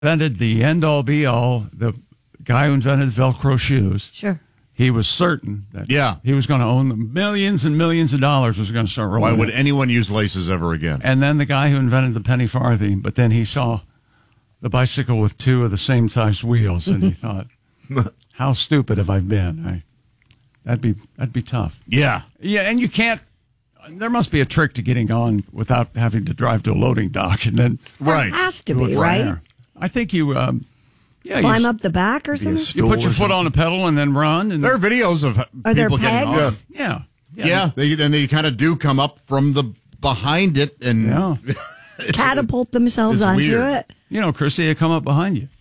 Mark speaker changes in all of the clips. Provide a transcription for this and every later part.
Speaker 1: invented the end-all, be-all, the guy who invented Velcro shoes.
Speaker 2: Sure.
Speaker 1: He was certain that he was going to own them. Millions and millions of dollars was going to start rolling.
Speaker 3: Why would anyone use laces ever again?
Speaker 1: And then the guy who invented the penny farthing, but then he saw the bicycle with two of the same size wheels, and he thought, how stupid have I been? That'd be tough.
Speaker 3: Yeah.
Speaker 1: Yeah, and you can't. There must be a trick to getting on without having to drive to a loading dock and then.
Speaker 2: There has to be, right?
Speaker 1: There. I think you.
Speaker 2: Climb up the back or something?
Speaker 1: You put your foot on the pedal and then run. And
Speaker 3: there are videos of people getting on.
Speaker 1: Yeah.
Speaker 3: They kind of do come up from the behind it and
Speaker 2: catapult themselves onto
Speaker 3: weird.
Speaker 2: it.
Speaker 1: You know, Chrissy, they come up behind you.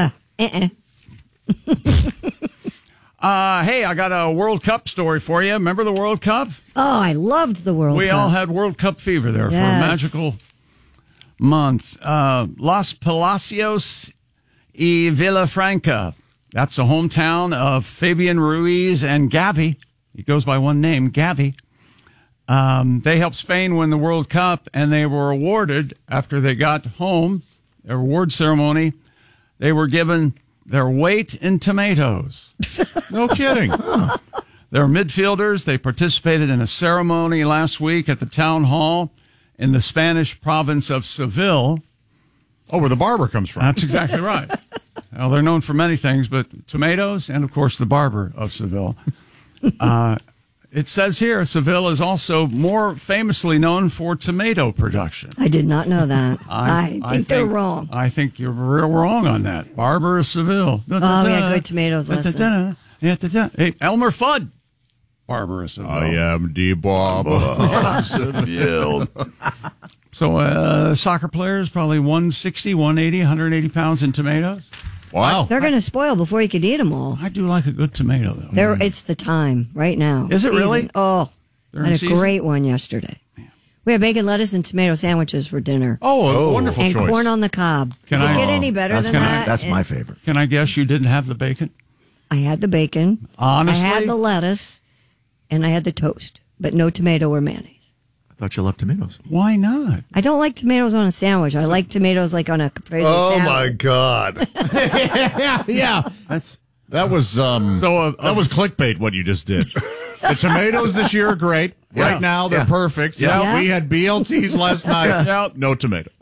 Speaker 1: Hey, I got a World Cup story for you. Remember the World Cup?
Speaker 2: Oh, I loved the World Cup.
Speaker 1: We all had World Cup fever there for a magical month. Los Palacios y Villafranca. That's the hometown of Fabian Ruiz and Gavi. He goes by one name, Gavi. They helped Spain win the World Cup, and they were awarded, after they got home, their award ceremony, they were given their weight in tomatoes.
Speaker 3: No kidding.
Speaker 1: They're midfielders. They participated in a ceremony last week at the town hall in the Spanish province of Seville.
Speaker 3: Oh, where the barber comes from.
Speaker 1: That's exactly right. Well, they're known for many things, but tomatoes and, of course, the barber of Seville. It says here Seville is also more famously known for tomato production.
Speaker 2: I did not know that. I think they're wrong.
Speaker 1: I think you're real wrong on that. Barber of Seville.
Speaker 2: We had good tomatoes last night.
Speaker 1: Hey, Elmer Fudd. Barber of Seville.
Speaker 3: I am the barber of Seville.
Speaker 1: So soccer players, probably 160, 180, 180 pounds in tomatoes.
Speaker 3: Wow.
Speaker 2: They're going to spoil before you could eat them all.
Speaker 1: I do like a good tomato, though.
Speaker 2: It's the time right now.
Speaker 1: Is it really?
Speaker 2: Oh,
Speaker 1: They're
Speaker 2: I had a
Speaker 1: season?
Speaker 2: great one yesterday. We had bacon, lettuce, and tomato sandwiches for dinner.
Speaker 3: Oh, a wonderful
Speaker 2: and
Speaker 3: choice.
Speaker 2: corn on the cob. Does it get any better than that?
Speaker 4: That's my favorite.
Speaker 1: Can I guess you didn't have the bacon?
Speaker 2: I had the bacon.
Speaker 1: Honestly?
Speaker 2: I had the lettuce, and I had the toast, but no tomato or mayonnaise.
Speaker 4: I thought you loved tomatoes.
Speaker 1: Why not?
Speaker 2: I don't like tomatoes on a sandwich. I like tomatoes like on a caprese salad.
Speaker 5: Oh, my God.
Speaker 3: Yeah. That was clickbait, what you just did. The tomatoes this year are great.
Speaker 1: Yeah.
Speaker 3: Right now, they're perfect.
Speaker 2: Yeah.
Speaker 3: We had BLTs last night.
Speaker 1: Yeah.
Speaker 3: No tomato.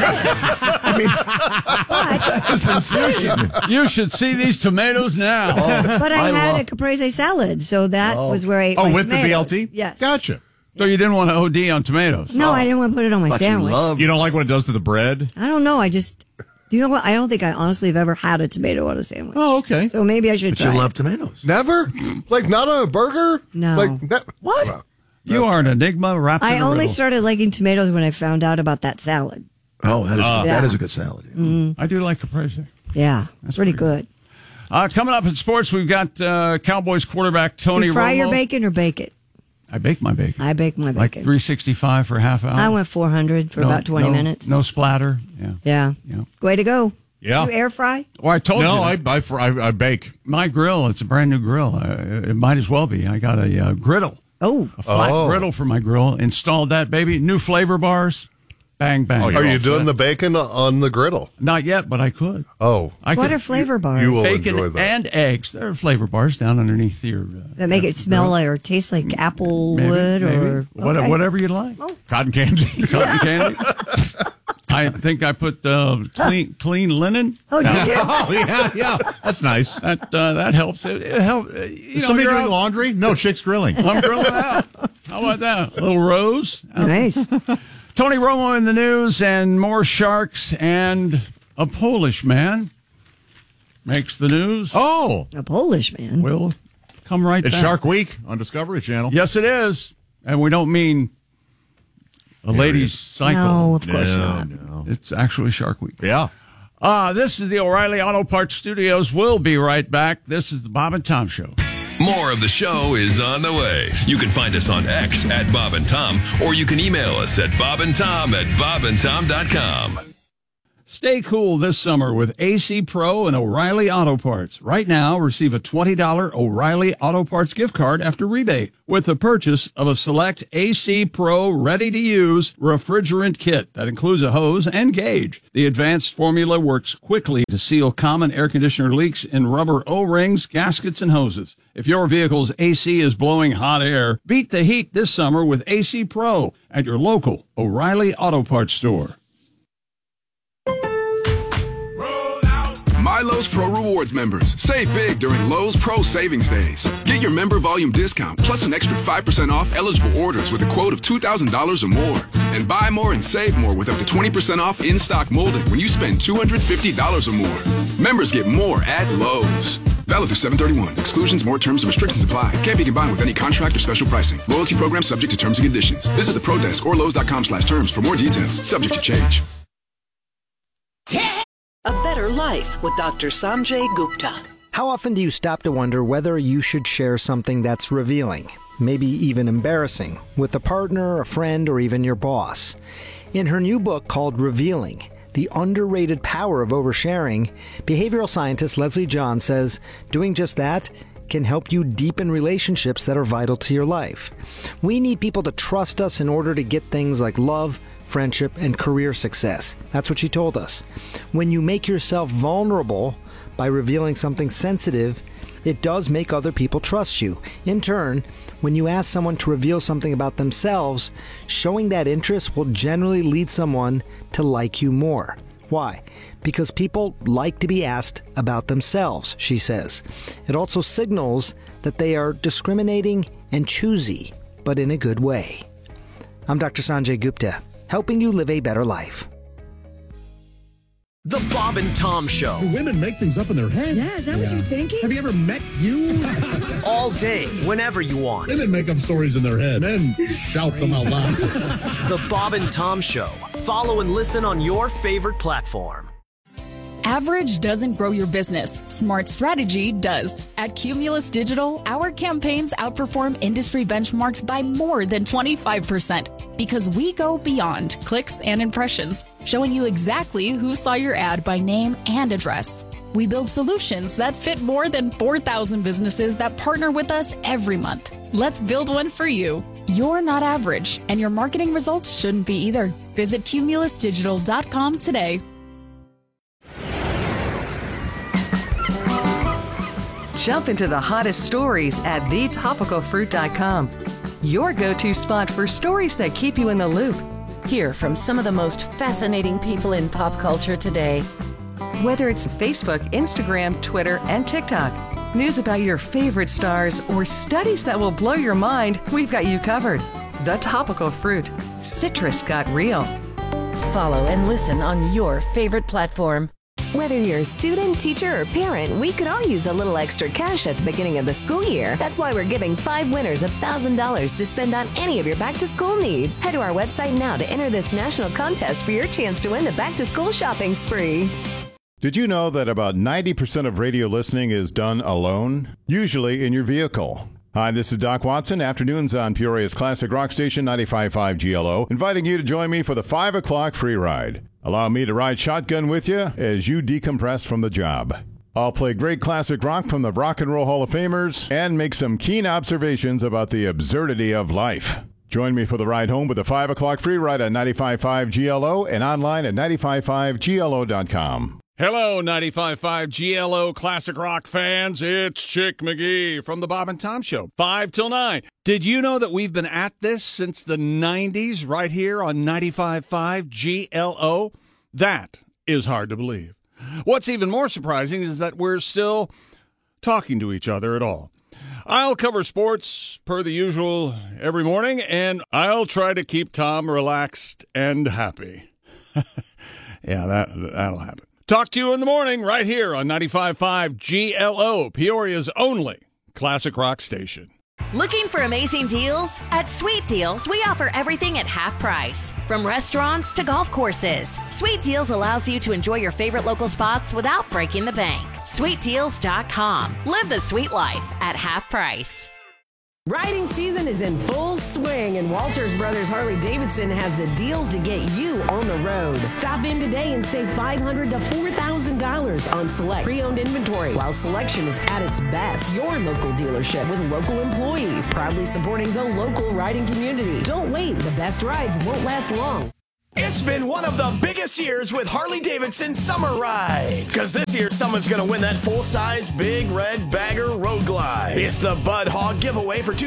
Speaker 1: You should see these tomatoes now.
Speaker 2: But I had a caprese salad, so that was where I ate my
Speaker 3: with
Speaker 2: tomatoes.
Speaker 3: the BLT?
Speaker 2: Yes.
Speaker 3: Gotcha.
Speaker 1: So you didn't want to OD on tomatoes?
Speaker 2: No, I didn't want to put it on my sandwich.
Speaker 3: You don't like what it does to the bread?
Speaker 2: I don't know. Do you know what? I don't think I honestly have ever had a tomato on a sandwich.
Speaker 3: Oh, okay.
Speaker 2: So maybe I should
Speaker 4: But
Speaker 2: try
Speaker 4: you
Speaker 2: it.
Speaker 4: love tomatoes.
Speaker 5: Never? Like, not on a burger?
Speaker 2: No.
Speaker 5: What?
Speaker 4: Wow.
Speaker 1: You are an enigma wrapped in
Speaker 2: I
Speaker 1: a
Speaker 2: only
Speaker 1: riddle.
Speaker 2: started liking tomatoes when I found out about that salad.
Speaker 4: Oh, that
Speaker 2: Yeah.
Speaker 4: is a good salad.
Speaker 1: I do like caprese.
Speaker 2: Yeah, that's pretty good.
Speaker 1: Coming up in sports, we've got Cowboys quarterback Tony
Speaker 2: You fry
Speaker 1: Romo.
Speaker 2: your bacon or bake it?
Speaker 1: I bake my bacon.
Speaker 2: I bake my
Speaker 1: Like
Speaker 2: bacon.
Speaker 1: 365 for a half hour.
Speaker 2: I went 400 for about 20 minutes.
Speaker 1: No splatter. Yeah.
Speaker 2: Yeah. Way to go.
Speaker 3: Yeah.
Speaker 2: You air fry?
Speaker 1: Well, I told you.
Speaker 3: No,
Speaker 1: that.
Speaker 3: I bake.
Speaker 1: My grill, it's a brand new grill. It might as well be. I got a griddle.
Speaker 2: Oh.
Speaker 1: A flat griddle for my grill. Installed that, baby. New flavor bars. Bang, bang.
Speaker 3: Oh,
Speaker 5: Are you
Speaker 3: all
Speaker 5: doing
Speaker 3: set.
Speaker 5: the bacon on the griddle?
Speaker 1: Not yet, but I could.
Speaker 5: Oh.
Speaker 1: I
Speaker 2: What
Speaker 1: could.
Speaker 2: are flavor bars?
Speaker 5: You will
Speaker 1: Bacon
Speaker 5: enjoy that.
Speaker 1: and eggs. There are flavor bars down underneath your...
Speaker 2: that make it smell like or taste like apple wood or... Okay.
Speaker 1: Whatever you like.
Speaker 3: Cotton candy.
Speaker 1: Cotton candy. I think I put clean linen.
Speaker 2: Oh, did you?
Speaker 3: Oh, yeah. That's nice.
Speaker 1: That helps. It helps.
Speaker 3: Is somebody doing laundry? No, Chick's grilling.
Speaker 1: I'm grilling out. How about that? A little rose.
Speaker 2: Nice.
Speaker 1: Tony Romo in the news and more Sharks and a Polish man makes the news.
Speaker 3: Oh.
Speaker 2: A Polish man.
Speaker 1: We'll come right
Speaker 3: It's
Speaker 1: back.
Speaker 3: Shark Week on Discovery Channel.
Speaker 1: Yes, it is. And we don't mean a ladies' cycle.
Speaker 2: No, of course not.
Speaker 3: No.
Speaker 1: It's actually Shark Week.
Speaker 3: Yeah.
Speaker 1: This is the O'Reilly Auto Parts Studios. We'll be right back. This is the Bob and Tom Show.
Speaker 6: More of the show is on the way. You can find us on X at Bob and Tom, or you can email us at bobandtom@bobandtom.com.
Speaker 1: Stay cool this summer with AC Pro and O'Reilly Auto Parts. Right now, receive a $20 O'Reilly Auto Parts gift card after rebate with the purchase of a select AC Pro ready-to-use refrigerant kit that includes a hose and gauge. The advanced formula works quickly to seal common air conditioner leaks in rubber O-rings, gaskets, and hoses. If your vehicle's AC is blowing hot air, beat the heat this summer with AC Pro at your local O'Reilly Auto Parts store.
Speaker 7: My Lowe's Pro Rewards members, save big during Lowe's Pro Savings Days. Get your member volume discount plus an extra 5% off eligible orders with a quote of $2,000 or more. And buy more and save more with up to 20% off in-stock molding when you spend $250 or more. Members get more at Lowe's. Valid through 7/31. Exclusions, more terms and restrictions apply. Can't be combined with any contract or special pricing. Loyalty program subject to terms and conditions. Visit the Pro Desk or Lowe's.com/terms for more details. Subject to change.
Speaker 8: A Better Life with Dr. Sanjay Gupta.
Speaker 9: How often do you stop to wonder whether you should share something that's revealing, maybe even embarrassing, with a partner, a friend, or even your boss? In her new book called Revealing, The Underrated Power of Oversharing, behavioral scientist Leslie John says doing just that can help you deepen relationships that are vital to your life. We need people to trust us in order to get things like love, friendship, and career success. That's what she told us. When you make yourself vulnerable by revealing something sensitive, it does make other people trust you. In turn, when you ask someone to reveal something about themselves, showing that interest will generally lead someone to like you more. Why? Because people like to be asked about themselves, she says. It also signals that they are discriminating and choosy, but in a good way. I'm Dr. Sanjay Gupta, helping you live a better life.
Speaker 10: The Bob and Tom Show.
Speaker 11: Do women make things up in their head?
Speaker 2: Yeah, is that what you're thinking?
Speaker 11: Have you ever met you?
Speaker 10: All day, whenever you want.
Speaker 11: Women make up stories in their head. Men shout them out loud.
Speaker 10: The Bob and Tom Show. Follow and listen on your favorite platform.
Speaker 12: Average doesn't grow your business. Smart strategy does. At Cumulus Digital, our campaigns outperform industry benchmarks by more than 25% because we go beyond clicks and impressions, showing you exactly who saw your ad by name and address. We build solutions that fit more than 4,000 businesses that partner with us every month. Let's build one for you. You're not average, and your marketing results shouldn't be either. Visit cumulusdigital.com today.
Speaker 13: Jump into the hottest stories at thetopicalfruit.com. Your go-to spot for stories that keep you in the loop.
Speaker 14: Hear from some of the most fascinating people in pop culture today.
Speaker 13: Whether it's Facebook, Instagram, Twitter, and TikTok, news about your favorite stars, or studies that will blow your mind, we've got you covered. The Topical Fruit. Citrus got real.
Speaker 14: Follow and listen on your favorite platform.
Speaker 15: Whether you're a student, teacher, or parent, we could all use a little extra cash at the beginning of the school year. That's why we're giving 5 winners $1,000 to spend on any of your back-to-school needs. Head to our website now to enter this national contest for your chance to win the back-to-school shopping spree.
Speaker 3: Did you know that about 90% of radio listening is done alone? Usually in your vehicle. Hi, this is Doc Watson. Afternoons on Peoria's classic rock station, 95.5 GLO, inviting you to join me for the 5 o'clock free ride. Allow me to ride shotgun with you as you decompress from the job. I'll play great classic rock from the Rock and Roll Hall of Famers and make some keen observations about the absurdity of life. Join me for the ride home with the 5 o'clock free ride at 95.5 GLO and online at 955glo.com.
Speaker 1: Hello, 95.5 GLO Classic Rock fans. It's Chick McGee from the Bob and Tom Show, 5 till 9. Did you know that we've been at this since the 90s right here on 95.5 GLO? That is hard to believe. What's even more surprising is that we're still talking to each other at all. I'll cover sports per the usual every morning, and I'll try to keep Tom relaxed and happy. Yeah, that'll happen. Talk to you in the morning right here on 95.5 GLO, Peoria's only classic rock station.
Speaker 16: Looking for amazing deals? At Sweet Deals, we offer everything at half price. From restaurants to golf courses, Sweet Deals allows you to enjoy your favorite local spots without breaking the bank. SweetDeals.com. Live the sweet life at half price.
Speaker 17: Riding season is in full swing, and Walters Brothers Harley-Davidson has the deals to get you on the road. Stop in today and save $500 to $4,000 on select pre-owned inventory while selection is at its best. Your local dealership with local employees, proudly supporting the local riding community. Don't wait. The best rides won't last long.
Speaker 18: It's been one of the biggest years with Harley-Davidson Summer Rides. Because this year, someone's going to win that full-size Big Red Bagger Road Glide. It's the Bud Hog giveaway for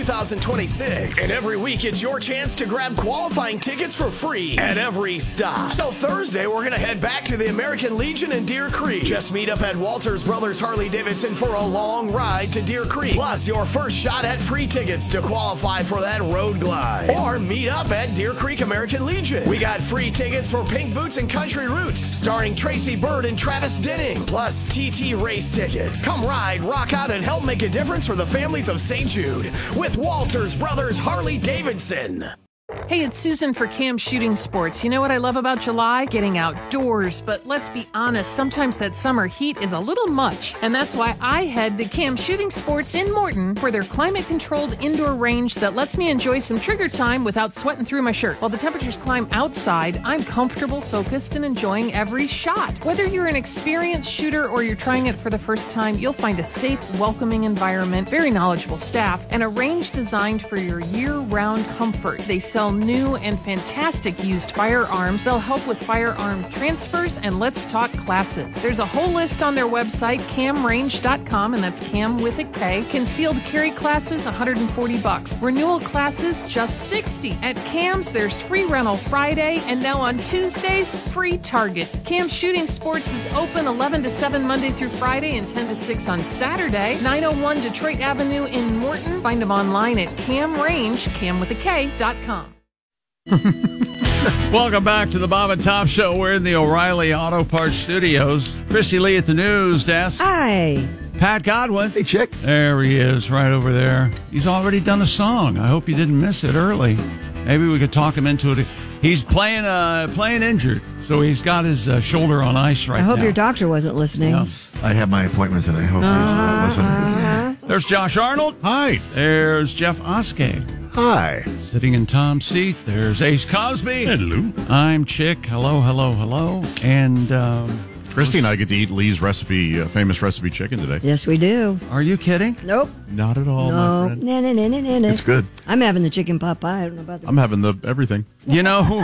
Speaker 18: 2026. And every week, it's your chance to grab qualifying tickets for free at every stop. So Thursday, we're going to head back to the American Legion in Deer Creek. Just meet up at Walters Brothers Harley-Davidson for a long ride to Deer Creek. Plus, your first shot at free tickets to qualify for that Road Glide. Or meet up at Deer Creek American Legion. We got free tickets for Pink Boots and Country Roots, starring Tracy Bird and Travis Denning, plus TT race tickets. Come ride, rock out, and help make a difference for the families of St. Jude with Walters Brothers Harley-Davidson.
Speaker 19: Hey, it's Susan for Cam Shooting Sports. You know what I love about July? Getting outdoors. But let's be honest, sometimes that summer heat is a little much. And that's why I head to Cam Shooting Sports in Morton for their climate-controlled indoor range that lets me enjoy some trigger time without sweating through my shirt. While the temperatures climb outside, I'm comfortable, focused, and enjoying every shot. Whether you're an experienced shooter or you're trying it for the first time, you'll find a safe, welcoming environment, very knowledgeable staff, and a range designed for your year-round comfort. They sell new and fantastic used firearms. They'll help with firearm transfers and Let's Talk classes. There's a whole list on their website, camrange.com, and that's Cam with a K. Concealed carry classes, $140. Renewal classes, just $60. At Cam's, there's free rental Friday, and now on Tuesdays, free Target. Cam Shooting Sports is open 11 to 7 Monday through Friday and 10 to 6 on Saturday. 901 Detroit Avenue in Morton. Find them online at camrange.com.
Speaker 1: Welcome back to the Bob and Tom Show. We're in the O'Reilly Auto Parts Studios. Christy Lee at the news desk.
Speaker 2: Hi.
Speaker 1: Pat Godwin.
Speaker 4: Hey, Chick.
Speaker 1: There he is, right over there. He's already done a song. I hope you didn't miss it early. Maybe we could talk him into it. He's playing injured, so he's got his shoulder on ice right now.
Speaker 2: I hope your doctor wasn't listening.
Speaker 1: Yeah.
Speaker 4: I have my appointment today. I hope he's listening.
Speaker 1: There's Josh Arnold.
Speaker 3: Hi.
Speaker 1: There's Jeff Oskey.
Speaker 5: Hi.
Speaker 1: Sitting in Tom's seat, there's Ace Cosby.
Speaker 3: Hello.
Speaker 1: I'm Chick. Hello, hello, hello. And
Speaker 3: Christy and I get to eat Lee's recipe, famous recipe chicken today.
Speaker 2: Yes, we do.
Speaker 1: Are you kidding?
Speaker 2: Nope.
Speaker 3: Not at all,
Speaker 2: No.
Speaker 3: my friend.
Speaker 2: No.
Speaker 3: It's good.
Speaker 2: I'm having the chicken pot pie. I don't know about the...
Speaker 3: I'm having the everything.
Speaker 1: You know who?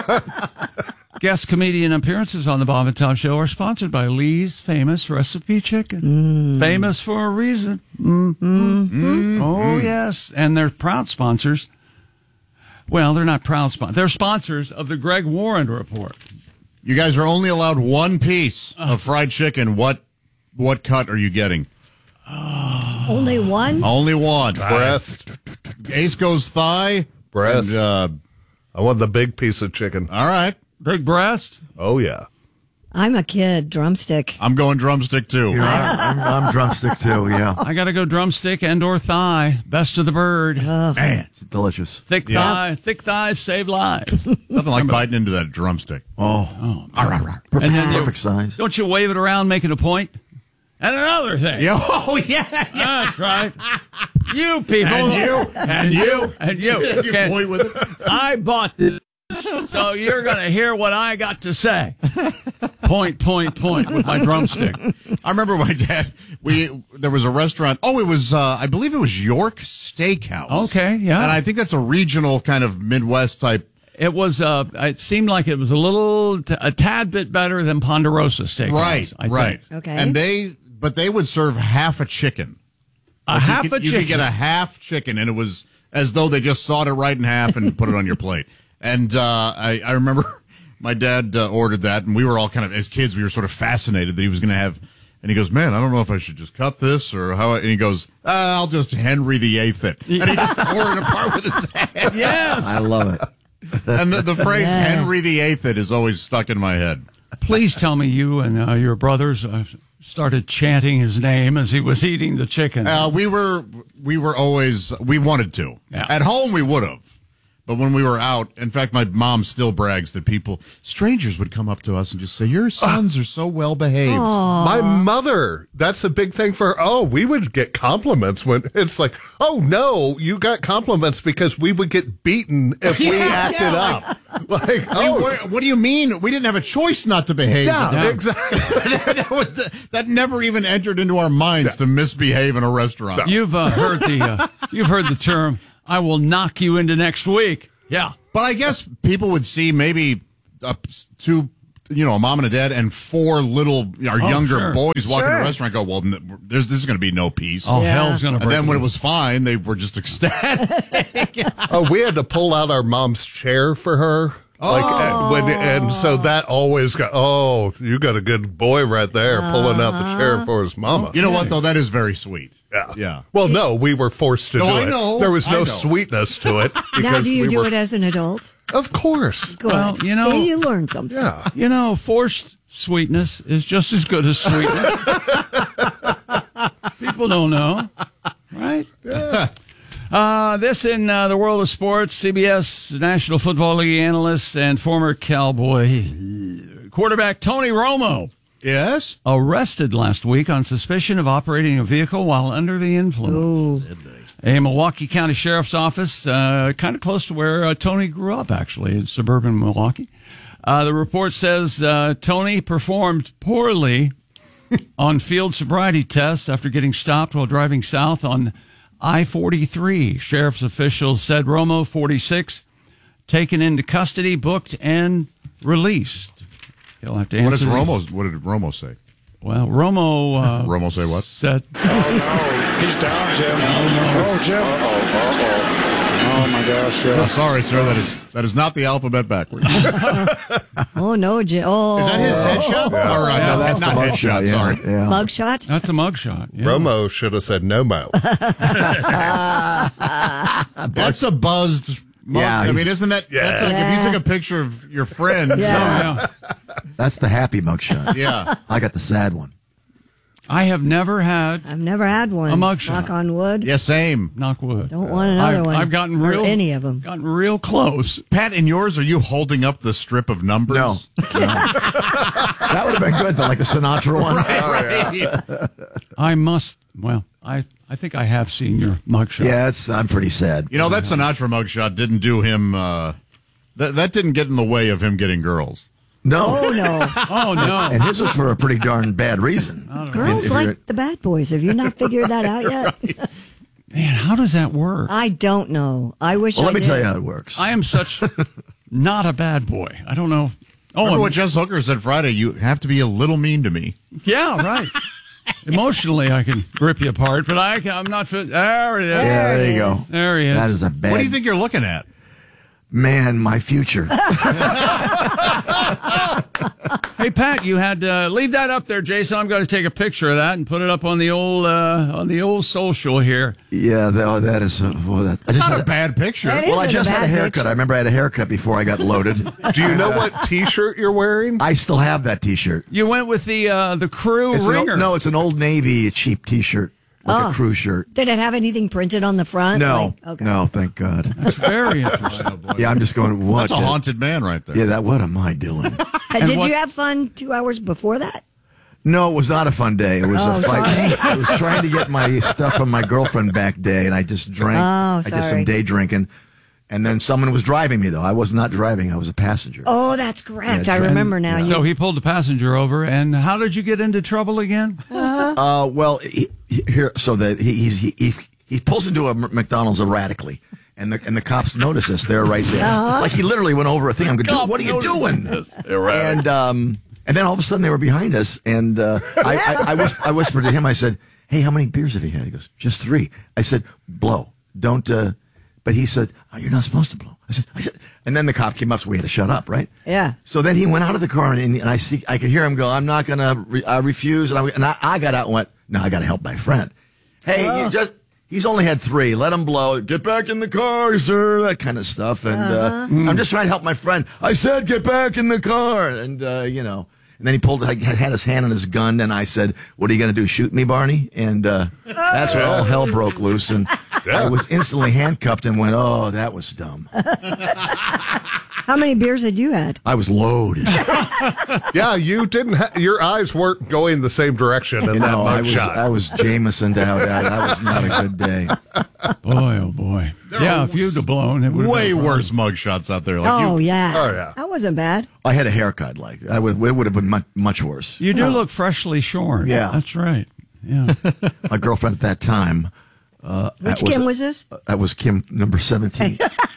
Speaker 1: Guest comedian appearances on the Bob and Tom Show are sponsored by Lee's Famous Recipe Chicken. Famous for a reason. Oh, yes. And they're proud sponsors. Well, they're not proud sponsors. They're sponsors of the Greg Warren Report.
Speaker 3: You guys are only allowed one piece of fried chicken. What cut are you getting?
Speaker 2: Only one?
Speaker 3: Only one.
Speaker 5: Breast.
Speaker 3: Ace goes thigh.
Speaker 5: Breast.
Speaker 3: And,
Speaker 5: I want the big piece of chicken.
Speaker 3: all right.
Speaker 1: Big breast?
Speaker 5: Oh, yeah.
Speaker 2: I'm a kid. Drumstick.
Speaker 3: I'm going drumstick, too.
Speaker 4: I'm drumstick, too, yeah.
Speaker 1: I got to go drumstick and or thigh. Best of the bird.
Speaker 3: Man.
Speaker 4: It's delicious.
Speaker 1: Thick thighs save lives.
Speaker 3: Nothing like biting into that drumstick.
Speaker 1: Oh.
Speaker 4: Perfect size.
Speaker 1: Don't you wave it around, make it a point? And another thing.
Speaker 3: Oh, yeah.
Speaker 1: That's right. You people.
Speaker 3: And you.
Speaker 1: You
Speaker 3: can point with it.
Speaker 1: I bought this, so you're going to hear what I got to say. Point with my drumstick.
Speaker 3: I remember my dad, there was a restaurant. Oh, it was, I believe it was York Steakhouse.
Speaker 1: Okay, yeah.
Speaker 3: And I think that's a regional kind of Midwest type.
Speaker 1: It was, it seemed like it was a tad bit better than Ponderosa Steakhouse.
Speaker 3: Right.
Speaker 2: Okay.
Speaker 3: And they would serve half a chicken.
Speaker 1: You
Speaker 3: could get a half chicken, and it was as though they just sawed it right in half and put it on your plate. And I remember my dad ordered that, and we were all kind of, as kids, we were sort of fascinated that he was going to have. And he goes, man, I don't know if I should just cut this or how. And he goes, I'll just Henry VIII it. And he just tore it apart with his hand.
Speaker 1: Yes.
Speaker 4: I love it.
Speaker 3: And the phrase Henry VIII it is always stuck in my head.
Speaker 1: Please tell me you and your brothers started chanting his name as he was eating the chicken.
Speaker 3: We were always, we wanted to.
Speaker 1: Yeah.
Speaker 3: At home, we would have.
Speaker 20: But when we were out, in fact, my mom still brags that strangers would come up to us and just say, your sons are so well behaved.
Speaker 5: My mother, that's a big thing for her. Oh, we would get compliments when it's like, oh, no, you got compliments because we would get beaten if we acted up. Like,
Speaker 20: what do you mean? We didn't have a choice not to behave.
Speaker 5: Yeah, exactly.
Speaker 20: that never even entered into our minds to misbehave in a restaurant.
Speaker 1: You've heard the term, I will knock you into next week. Yeah.
Speaker 20: But I guess people would see maybe two, a mom and a dad and four younger boys walking in a restaurant and go, well, this is going to be no peace.
Speaker 1: Oh, hell's going to break.
Speaker 20: And then when it was fine, they were just ecstatic.
Speaker 5: Oh, we had to pull out our mom's chair for her. And so that always got, you got a good boy right there pulling out the chair for his mama.
Speaker 20: You know what, though? That is very sweet.
Speaker 5: Yeah. Well, no, we were forced to do it.
Speaker 20: I know.
Speaker 5: There was no sweetness to it.
Speaker 2: Now, do you do it as an adult?
Speaker 5: Of course.
Speaker 2: Good.
Speaker 1: Well,
Speaker 2: See, you learned something.
Speaker 5: Yeah.
Speaker 1: Forced sweetness is just as good as sweetness. People don't know, right?
Speaker 5: Yeah.
Speaker 1: This in the world of sports, CBS National Football League analyst and former Cowboy quarterback Tony Romo.
Speaker 20: Yes?
Speaker 1: Arrested last week on suspicion of operating a vehicle while under the influence. A Milwaukee County Sheriff's Office, kind of close to where Tony grew up, actually, in suburban Milwaukee. The report says Tony performed poorly on field sobriety tests after getting stopped while driving south on I-43. Sheriff's officials said Romo, 46, taken into custody, booked, and released. He'll have to answer.
Speaker 20: What did Romo say?
Speaker 1: Well, Romo...
Speaker 20: Romo say what?
Speaker 1: Said...
Speaker 11: Oh, no. He's down, Jim. Oh, Jim. Oh, my gosh. Yes.
Speaker 20: Sorry, sir. That is not the alphabet backwards.
Speaker 2: Oh, no, Jim. Oh.
Speaker 20: Is that his headshot?
Speaker 2: Yeah.
Speaker 20: All right. No,
Speaker 2: that's
Speaker 20: not headshot. Sorry.
Speaker 2: Yeah. Mugshot?
Speaker 1: That's a mugshot. Yeah.
Speaker 5: Romo should have said no mo.
Speaker 20: That's a buzzed mug.
Speaker 4: Yeah,
Speaker 20: I mean, isn't that?
Speaker 4: Yeah.
Speaker 20: That's like if you took a picture of your friend.
Speaker 2: Yeah.
Speaker 4: That's the happy mugshot.
Speaker 20: Yeah.
Speaker 4: I got the sad one.
Speaker 1: I've never had
Speaker 2: one. A mugshot. Knock on wood.
Speaker 20: Yeah, same.
Speaker 1: Knock wood.
Speaker 2: Don't want another one.
Speaker 1: I've gotten
Speaker 2: or
Speaker 1: real.
Speaker 2: any of them.
Speaker 1: Gotten real close.
Speaker 20: Pat, in yours, are you holding up the strip of numbers?
Speaker 4: No. That would have been good, though, like the Sinatra one.
Speaker 20: Right.
Speaker 1: I must. Well, I think I have seen your mugshot.
Speaker 4: Yeah, I'm pretty sad.
Speaker 20: You know, that Sinatra mugshot didn't do him. That didn't get in the way of him getting girls.
Speaker 4: No.
Speaker 2: Oh, no.
Speaker 1: Oh, no.
Speaker 4: And his was for a pretty darn bad reason.
Speaker 2: Girls like the bad boys. Have you not figured that out yet?
Speaker 1: Man, how does that work?
Speaker 2: I don't know. I wish I
Speaker 4: let me
Speaker 2: did.
Speaker 4: tell you how it works.
Speaker 1: I am such not a bad boy. I don't know.
Speaker 20: Remember what Jess Hooker said Friday? You have to be a little mean to me.
Speaker 1: Yeah, right. Emotionally, I can rip you apart, but I'm not. There it is.
Speaker 4: Yeah, there you go.
Speaker 1: There he is.
Speaker 4: That is a bad.
Speaker 20: What do you think you're looking at?
Speaker 4: Man, my future.
Speaker 1: Hey, Pat, you had leave that up there, Jason. I'm going to take a picture of that and put it up on the old social here.
Speaker 4: Yeah, that is
Speaker 20: not a bad picture.
Speaker 4: Well, I just had a haircut.
Speaker 2: Picture.
Speaker 4: I remember I had a haircut before I got loaded.
Speaker 5: Do you know what T-shirt you're wearing?
Speaker 4: I still have that T-shirt.
Speaker 1: You went with the crew ringer.
Speaker 4: No, it's an Old Navy cheap T-shirt. Like a crew shirt.
Speaker 2: Did it have anything printed on the front?
Speaker 4: No.
Speaker 2: Okay.
Speaker 4: No, thank God.
Speaker 1: That's very interesting.
Speaker 4: Yeah, I'm just going, what?
Speaker 20: That's a haunted man right there.
Speaker 4: Yeah, what am I doing?
Speaker 2: Did you have fun 2 hours before that?
Speaker 4: No, it was not a fun day. It was a fight. I was trying to get my stuff from my girlfriend back day, and I just drank. I did some day drinking. And then someone was driving me, though. I was not driving. I was a passenger.
Speaker 2: Oh, that's correct.
Speaker 4: Yeah,
Speaker 2: I remember now.
Speaker 1: So he pulled the passenger over, and how did you get into trouble again?
Speaker 4: Well, he pulls into a McDonald's erratically, and the cops notice us. They're right there. Like he literally went over a thing. I'm going, dude, what are you doing? And then all of a sudden they were behind us, and I whispered to him. I said, "Hey, how many beers have you had?" He goes, "Just 3." I said, "Blow, don't." But he said, "Oh, you're not supposed to blow." I said, and then the cop came up, so we had to shut up, right?
Speaker 2: Yeah.
Speaker 4: So then he went out of the car, and I could hear him go, "I'm not going to refuse." And I got out and went, "No, I got to help my friend." Hey, he's only had 3. Let him blow. Get back in the car, sir. That kind of stuff. And I'm just trying to help my friend. I said, get back in the car. And, And then he had his hand on his gun, and I said, "What are you going to do, shoot me, Barney?" And that's when all hell broke loose. And I was instantly handcuffed and went, oh, that was dumb.
Speaker 2: How many beers had you had?
Speaker 4: I was loaded.
Speaker 5: Yeah, you didn't. Your eyes weren't going the same direction in that mugshot.
Speaker 4: I was Jamesoned out. That was not a good day.
Speaker 1: Boy, oh boy. If you'd have blown, it would
Speaker 20: way worse mugshots out there.
Speaker 2: Yeah. That wasn't bad.
Speaker 4: I had a haircut. It would have been much worse.
Speaker 1: You do look freshly shorn.
Speaker 4: Yeah,
Speaker 1: that's right. Yeah.
Speaker 4: My girlfriend at that time.
Speaker 2: Which Kim was this?
Speaker 4: That was Kim, number 17.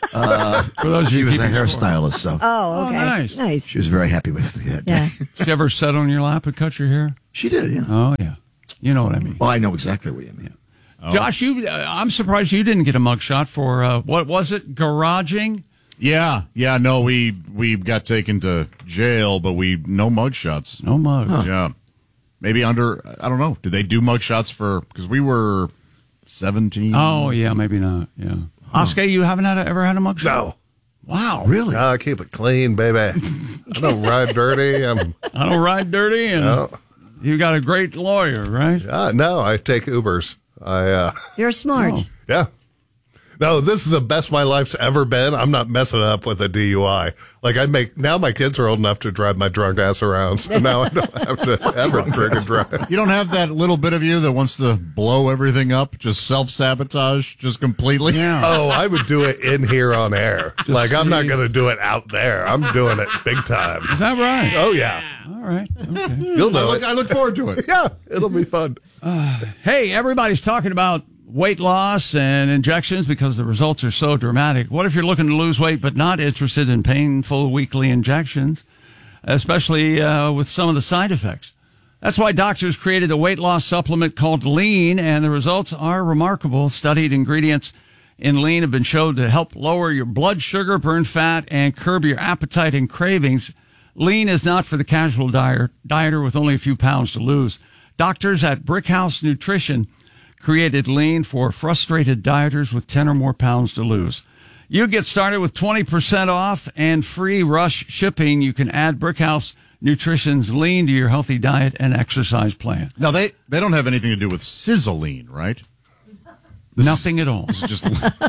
Speaker 4: She was a hairstylist. So.
Speaker 2: Oh, okay.
Speaker 1: Nice.
Speaker 4: She was very happy with that.
Speaker 2: Yeah.
Speaker 1: She ever sat on your lap and cut your hair?
Speaker 4: She did, yeah.
Speaker 1: Oh, yeah. You know what I mean.
Speaker 4: Well, I know exactly what you mean.
Speaker 1: Yeah. Josh, I'm surprised you didn't get a mugshot for, what was it, garaging?
Speaker 20: Yeah. No, we got taken to jail, but no mugshots.
Speaker 1: No mugs.
Speaker 20: Huh. Yeah. Maybe I don't know. Did they do mugshots because we were 17?
Speaker 1: Oh, yeah, maybe not. Yeah. Oscar, you haven't ever had a mugshot?
Speaker 5: No.
Speaker 1: Wow.
Speaker 4: Really?
Speaker 5: No, I keep it clean, baby. I don't ride dirty.
Speaker 1: I don't ride dirty, and you got a great lawyer, right?
Speaker 5: No, I take Ubers.
Speaker 2: You're smart.
Speaker 1: Oh.
Speaker 5: Yeah. No, this is the best my life's ever been. I'm not messing up with a DUI. Now my kids are old enough to drive my drunk ass around, so now I don't have to ever drink and drive.
Speaker 20: You don't have that little bit of you that wants to blow everything up, just self-sabotage, just completely?
Speaker 1: Yeah.
Speaker 5: Oh, I would do it in here on air. I'm not going to do it out there. I'm doing it big time.
Speaker 1: Is that right?
Speaker 5: Oh, yeah.
Speaker 1: All right. Okay.
Speaker 5: You'll know
Speaker 20: I look forward to it.
Speaker 5: Yeah, it'll be fun.
Speaker 1: Hey, everybody's talking about weight loss and injections because the results are so dramatic. What if you're looking to lose weight but not interested in painful weekly injections, especially with some of the side effects? That's why doctors created a weight loss supplement called Lean, and the results are remarkable. Studied ingredients in Lean have been shown to help lower your blood sugar, burn fat, and curb your appetite and cravings. Lean is not for the casual dieter with only a few pounds to lose. Doctors at Brickhouse Nutrition created Lean for frustrated dieters with 10 or more pounds to lose. You get started with 20% off and free rush shipping. You can add Brickhouse Nutrition's Lean to your healthy diet and exercise plan.
Speaker 20: Now, they don't have anything to do with Sizzlean, right?
Speaker 1: Nothing at all.
Speaker 20: This is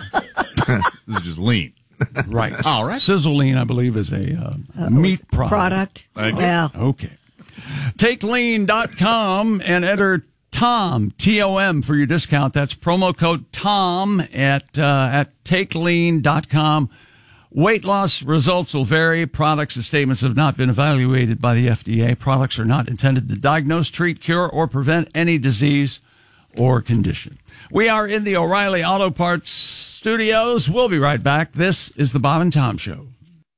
Speaker 20: just Lean.
Speaker 1: Right.
Speaker 20: All right.
Speaker 1: Sizzlean, I believe, is a meat product.
Speaker 2: Yeah.
Speaker 1: Okay. TakeLean.com and enter Tom, T-O-M, for your discount. That's promo code TOM at TakeLean.com. Weight loss results will vary. Products and statements have not been evaluated by the FDA. Products are not intended to diagnose, treat, cure, or prevent any disease or condition. We are in the O'Reilly Auto Parts studios. We'll be right back. This is the Bob and Tom Show.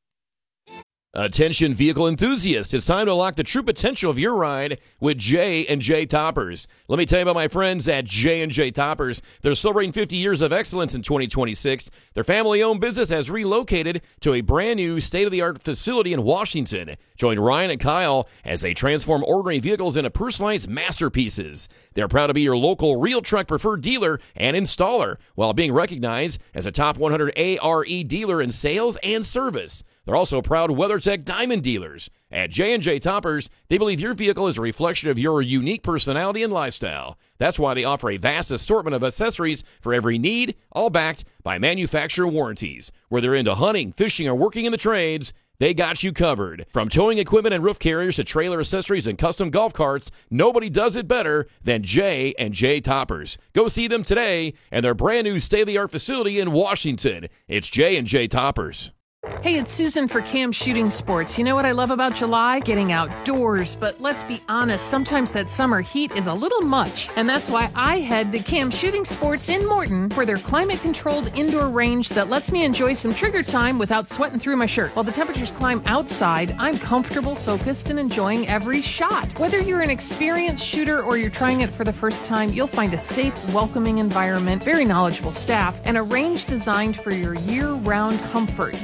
Speaker 21: Attention vehicle enthusiasts, it's time to unlock the true potential of your ride with J&J Toppers. Let me tell you about my friends at J&J Toppers. They're celebrating 50 years of excellence in 2026. Their family-owned business has relocated to a brand new state-of-the-art facility in Washington. Join Ryan and Kyle as they transform ordinary vehicles into personalized masterpieces. They're proud to be your local Real Truck preferred dealer and installer while being recognized as a top 100 ARE dealer in sales and service. They're also proud WeatherTech Diamond dealers. At J&J Toppers, they believe your vehicle is a reflection of your unique personality and lifestyle. That's why they offer a vast assortment of accessories for every need, all backed by manufacturer warranties. Whether you're into hunting, fishing, or working in the trades, they got you covered. From towing equipment and roof carriers to trailer accessories and custom golf carts, nobody does it better than J&J Toppers. Go see them today and their brand new state-of-the-art facility in Washington. It's J&J Toppers.
Speaker 19: Hey, it's Susan for Cam Shooting Sports. You know what I love about July? Getting outdoors. But let's be honest, sometimes that summer heat is a little much. And that's why I head to Cam Shooting Sports in Morton for their climate-controlled indoor range that lets me enjoy some trigger time without sweating through my shirt. While the temperatures climb outside, I'm comfortable, focused, and enjoying every shot. Whether you're an experienced shooter or you're trying it for the first time, you'll find a safe, welcoming environment, very knowledgeable staff, and a range designed for your year-round comfort. They sell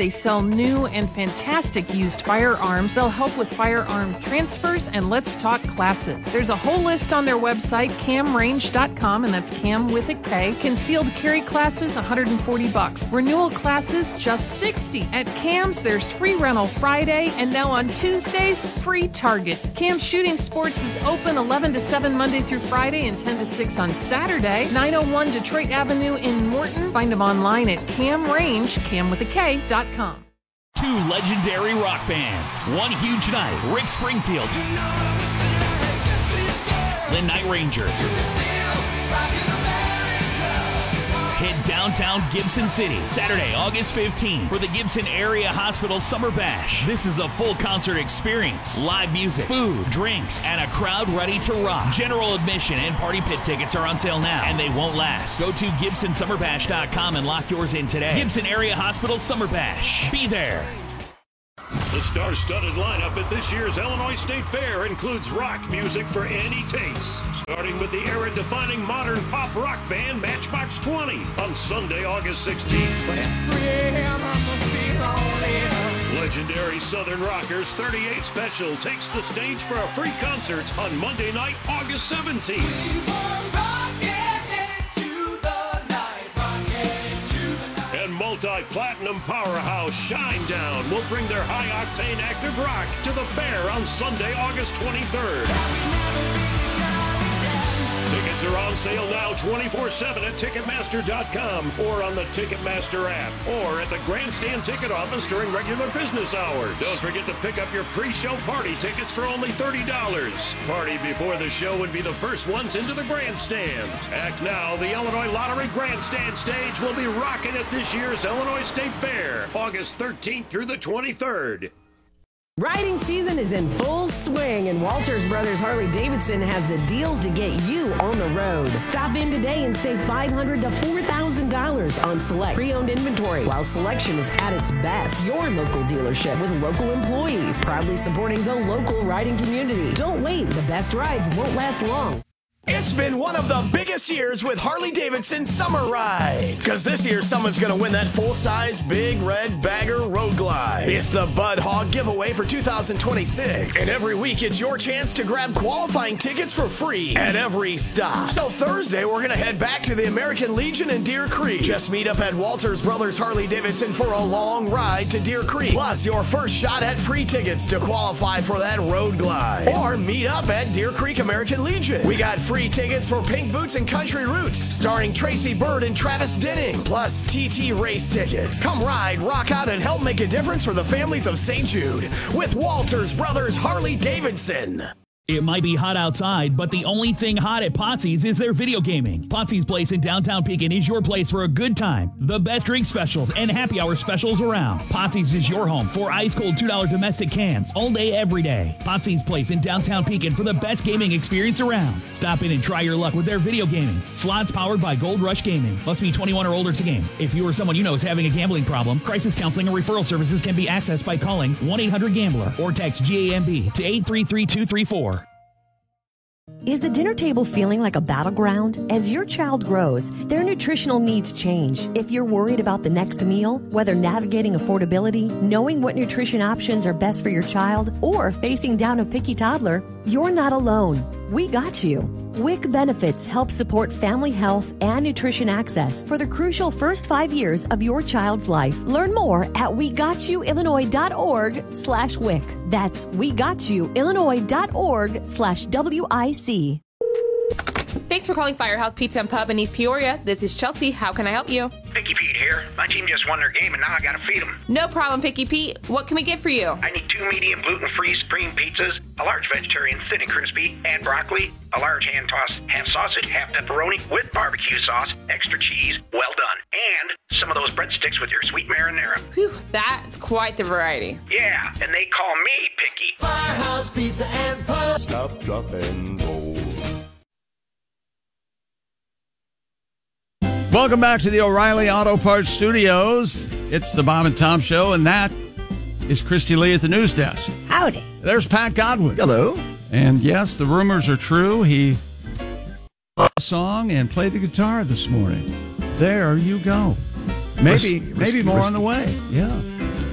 Speaker 19: new and fantastic used firearms. They'll help with firearm transfers and Let's Talk classes. There's a whole list on their website, camrange.com, and that's Cam with a K. Concealed carry classes, $140. Renewal classes, just $60. At Cam's, there's free rental Friday, and now on Tuesdays, free Target. Cam Shooting Sports is open 11 to 7 Monday through Friday and 10 to 6 on Saturday. 901 Detroit Avenue in Morton. Find them online at CamRange, camwithak.com.
Speaker 6: Two legendary rock bands. One huge night. Rick Springfield. The Night Ranger. Hit downtown Gibson City Saturday, August 15th for the Gibson Area Hospital Summer Bash. This is a full concert experience. Live music, food, drinks, and a crowd ready to rock. General admission and party pit tickets are on sale now, and they won't last. Go to GibsonSummerBash.com and lock yours in today. Gibson Area Hospital Summer Bash. Be there.
Speaker 22: The star-studded lineup at this year's Illinois State Fair includes rock music for any taste. Starting with the era-defining modern pop rock band Matchbox 20 on Sunday, August 16th.
Speaker 23: But it's 3 a.m., I must be lonely.
Speaker 22: Legendary Southern Rockers 38 Special takes the stage for a free concert on Monday night, August 17th. And multi-platinum powerhouse Shinedown will bring their high-octane active rock to the fair on Sunday, August 23rd. Tickets are on sale now 24/7 at Ticketmaster.com or on the Ticketmaster app or at the Grandstand ticket office during regular business hours. Don't forget to pick up your pre-show party tickets for only $30. Party before the show would be the first ones into the Grandstand. Act now, the Illinois Lottery Grandstand stage will be rocking at this year's Illinois State Fair, August 13th through the 23rd.
Speaker 17: Riding season is in full swing, and Walters Brothers Harley-Davidson has the deals to get you on the road. Stop in today and save $500 to $4,000 on select pre-owned inventory while selection is at its best. Your local dealership with local employees, proudly supporting the local riding community. Don't wait, the best rides won't last long.
Speaker 18: It's been one of the biggest years with Harley-Davidson Summer Rides. Because this year, someone's going to win that full-size Big Red Bagger Road Glide. It's the Bud Hog giveaway for 2026. And every week, it's your chance to grab qualifying tickets for free at every stop. So Thursday, we're going to head back to the American Legion in Deer Creek. Just meet up at Walters Brothers Harley-Davidson for a long ride to Deer Creek. Plus, your first shot at free tickets to qualify for that Road Glide. Or meet up at Deer Creek American Legion. We got free tickets for Pink Boots and Country Roots, starring Tracy Bird and Travis Denning, plus TT race tickets. Come ride, rock out, and help make a difference for the families of St. Jude with Walters Brothers Harley-Davidson.
Speaker 6: It might be hot outside, but the only thing hot at Potsy's is their video gaming. Potsy's Place in downtown Pekin is your place for a good time. The best drink specials and happy hour specials around. Potsy's is your home for ice-cold $2 domestic cans all day, every day. Potsy's Place in downtown Pekin for the best gaming experience around. Stop in and try your luck with their video gaming. Slots powered by Gold Rush Gaming. Must be 21 or older to game. If you or someone you know is having a gambling problem, crisis counseling or referral services can be accessed by calling 1-800-GAMBLER or text GAMB to 833-234.
Speaker 24: Is the dinner table feeling like a battleground? As your child grows, their nutritional needs change. If you're worried about the next meal, whether navigating affordability, knowing what nutrition options are best for your child, or facing down a picky toddler, you're not alone. We got you. WIC Benefits helps support family health and nutrition access for the crucial first 5 years of your child's life. Learn more at wegotYouillinois.org/WIC. That's wegotYouillinois.org/WIC.
Speaker 25: Thanks for calling Firehouse Pizza and Pub in East Peoria. This is Chelsea. How can I help you?
Speaker 26: Picky Pete here. My team just won their game and now I gotta feed them.
Speaker 25: No problem, Picky Pete. What can we get for you?
Speaker 26: I need 2 medium gluten-free supreme pizzas, a large vegetarian thin and crispy, add broccoli, a large hand-tossed half sausage, half pepperoni with barbecue sauce, extra cheese, well done, and some of those breadsticks with your sweet marinara.
Speaker 25: Whew, that's quite the variety.
Speaker 26: Yeah, and they call me Picky.
Speaker 23: Firehouse Pizza and Pub.
Speaker 27: Stop, drop, and roll.
Speaker 1: Welcome back to the O'Reilly Auto Parts Studios. It's the Bob and Tom Show, and that is Christy Lee at the news desk.
Speaker 2: Howdy.
Speaker 1: There's Pat Godwin.
Speaker 4: Hello.
Speaker 1: And yes, the rumors are true. He wrote a song and played the guitar this morning. There you go. Maybe more on the way. Yeah.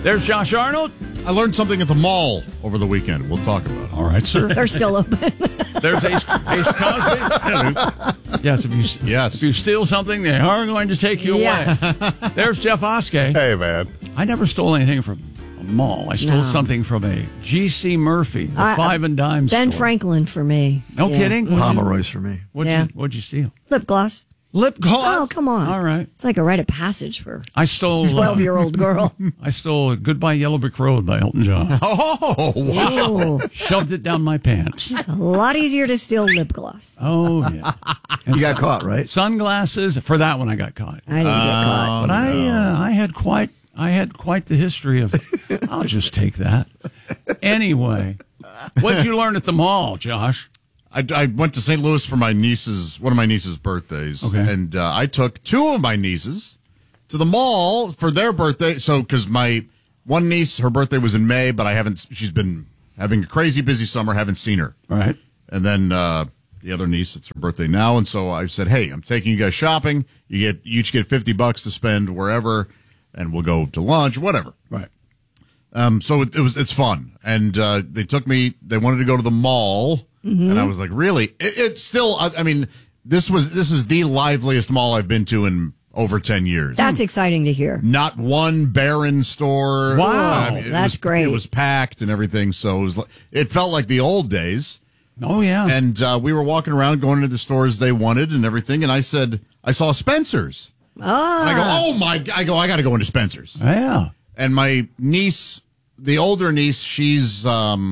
Speaker 1: There's Josh Arnold.
Speaker 20: I learned something at the mall over the weekend. We'll talk about it.
Speaker 1: All right, sir.
Speaker 2: They're still open.
Speaker 1: There's Ace Cosby. Yes, if you steal something, they are going to take you away. There's Jeff Oskey.
Speaker 5: Hey, man.
Speaker 1: I never stole anything from a mall. I stole something from a G.C. Murphy, the five and dime
Speaker 2: Ben
Speaker 1: store.
Speaker 2: Franklin for me.
Speaker 1: No kidding?
Speaker 4: Pomeroy's for me.
Speaker 1: What'd you steal?
Speaker 2: Lip gloss.
Speaker 1: Lip gloss?
Speaker 2: Oh, come on.
Speaker 1: All right.
Speaker 2: It's like a rite of passage for
Speaker 1: I stole
Speaker 2: 12-year-old girl.
Speaker 1: I stole Goodbye Yellow Brick Road by Elton John.
Speaker 20: Oh, wow.
Speaker 2: Ooh.
Speaker 1: Shoved it down my pants.
Speaker 2: A lot easier to steal lip gloss.
Speaker 1: Oh, yeah. And
Speaker 4: You got caught, right?
Speaker 1: Sunglasses. For that one, I got caught.
Speaker 2: I didn't get caught.
Speaker 1: But I had quite the history of, I'll just take that. Anyway, what did you learn at the mall, Josh?
Speaker 20: I went to St. Louis for one of my niece's birthdays.
Speaker 1: Okay.
Speaker 20: And I took two of my nieces to the mall for their birthday. So, because my one niece, her birthday was in May, but she's been having a crazy busy summer, haven't seen her.
Speaker 1: All right.
Speaker 20: And then the other niece, it's her birthday now. And so I said, hey, I'm taking you guys shopping. You each get $50 to spend wherever, and we'll go to lunch, whatever.
Speaker 1: Right.
Speaker 20: So it's fun. And they wanted to go to the mall. Mm-hmm. And I was like, really? It's still, I mean, this is the liveliest mall I've been to in over 10 years.
Speaker 2: That's exciting to hear.
Speaker 20: Not one barren store.
Speaker 2: Wow. That's great.
Speaker 20: It was packed and everything. So it felt like the old days.
Speaker 1: Oh, yeah.
Speaker 20: And we were walking around going into the stores they wanted and everything. And I said, I saw Spencer's.
Speaker 2: Oh.
Speaker 20: And I go, I got to go into Spencer's.
Speaker 1: Yeah.
Speaker 20: And my niece, the older niece, she's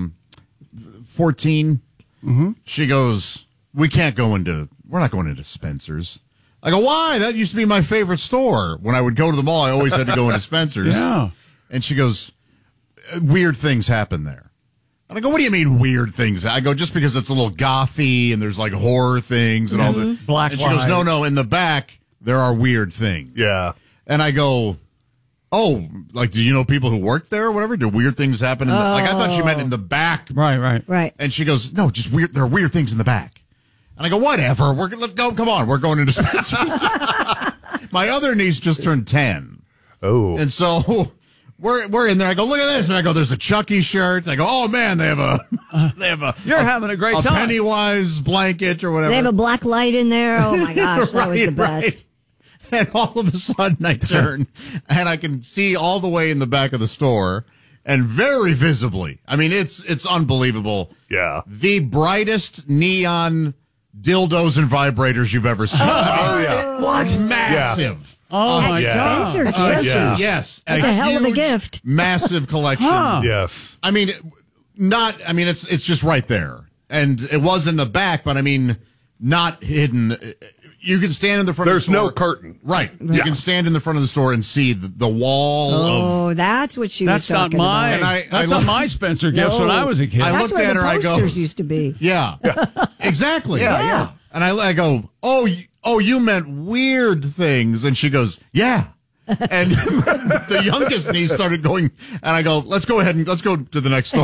Speaker 20: 14.
Speaker 1: Mm-hmm.
Speaker 20: She goes, we're not going into Spencer's. I go, why? That used to be my favorite store. When I would go to the mall, I always had to go into Spencer's.
Speaker 1: Yeah.
Speaker 20: And she goes, weird things happen there. And I go, what do you mean weird things? I go, just because it's a little gothy and there's like horror things and all that.
Speaker 1: Black
Speaker 20: And she goes, no, in the back, there are weird things.
Speaker 5: Yeah.
Speaker 20: And I go, oh, like, do you know people who work there or whatever? Do weird things happen in the, like, I thought she meant in the back.
Speaker 1: Right.
Speaker 2: Right.
Speaker 20: And she goes, no, just weird. There are weird things in the back. And I go, whatever. Let's go. Come on. We're going into Spencer's. My other niece just turned 10.
Speaker 5: Oh.
Speaker 20: And so we're in there. I go, look at this. And I go, there's a Chucky shirt. I go, oh man, they have a
Speaker 1: You're having a great time.
Speaker 20: Pennywise blanket or whatever.
Speaker 2: They have a black light in there. Oh my gosh, that was the best.
Speaker 20: Right. And all of a sudden I turn and I can see all the way in the back of the store and very visibly, I mean, it's unbelievable.
Speaker 5: Yeah.
Speaker 20: The brightest neon dildos and vibrators you've ever seen.
Speaker 5: Oh, yeah.
Speaker 20: What? Massive.
Speaker 1: Yeah. Oh, my God.
Speaker 2: Spencer's.
Speaker 20: Yeah. Yes.
Speaker 2: That's a hell of a
Speaker 20: huge,
Speaker 2: gift.
Speaker 20: Massive collection.
Speaker 1: Huh.
Speaker 5: Yes.
Speaker 20: I mean, it's just right there. And it was in the back, but I mean, not hidden. You can stand in the front of the store.
Speaker 5: There's no curtain.
Speaker 20: Right. You can stand in the front of the store and see the wall of.
Speaker 2: Oh, that's what she was talking
Speaker 1: about.
Speaker 2: about.
Speaker 1: That's not my Spencer gifts when I was a kid.
Speaker 20: I
Speaker 2: That's
Speaker 20: looked
Speaker 2: where
Speaker 20: at
Speaker 2: the
Speaker 20: her, I go.
Speaker 2: posters used to be.
Speaker 20: Yeah. Exactly.
Speaker 4: Yeah.
Speaker 20: And I go, oh, you meant weird things. And she goes, yeah. And the youngest niece started going, and I go, let's go to the next store.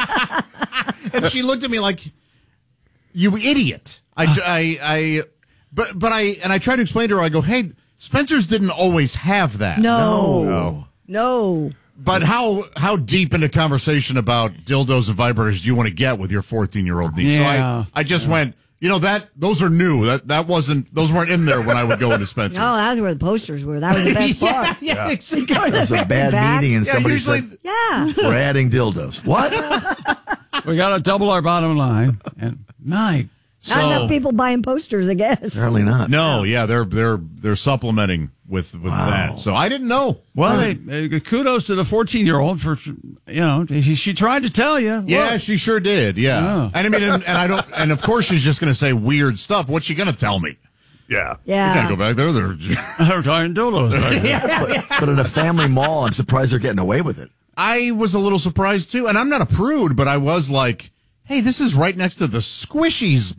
Speaker 20: And she looked at me like, you idiot. But I tried to explain to her, I go, hey, Spencer's didn't always have that.
Speaker 2: No.
Speaker 20: But how deep into conversation about dildos and vibrators do you want to get with your 14-year-old niece?
Speaker 1: Yeah.
Speaker 20: So I just went, those are new. Those weren't in there when I would go into Spencer's.
Speaker 2: Oh, that's where the posters were. That was the best part.
Speaker 20: Yeah.
Speaker 4: It was a bad meeting and somebody said, we're adding dildos. What?
Speaker 1: We got to double our bottom line. And
Speaker 2: not enough people buying posters, I guess.
Speaker 4: Apparently not.
Speaker 20: No, yeah, they're supplementing with that. So I didn't know.
Speaker 1: Well, kudos to the 14-year-old for she tried to tell you.
Speaker 20: Yeah, she sure did. Yeah, and I mean, and of course she's just going to say weird stuff. What's she going to tell me?
Speaker 5: Yeah.
Speaker 20: We can't go back there. They're
Speaker 1: talking dildos.
Speaker 4: But in a family mall, I'm surprised they're getting away with it.
Speaker 20: I was a little surprised too, and I'm not a prude, but I was like, hey, this is right next to the Squishies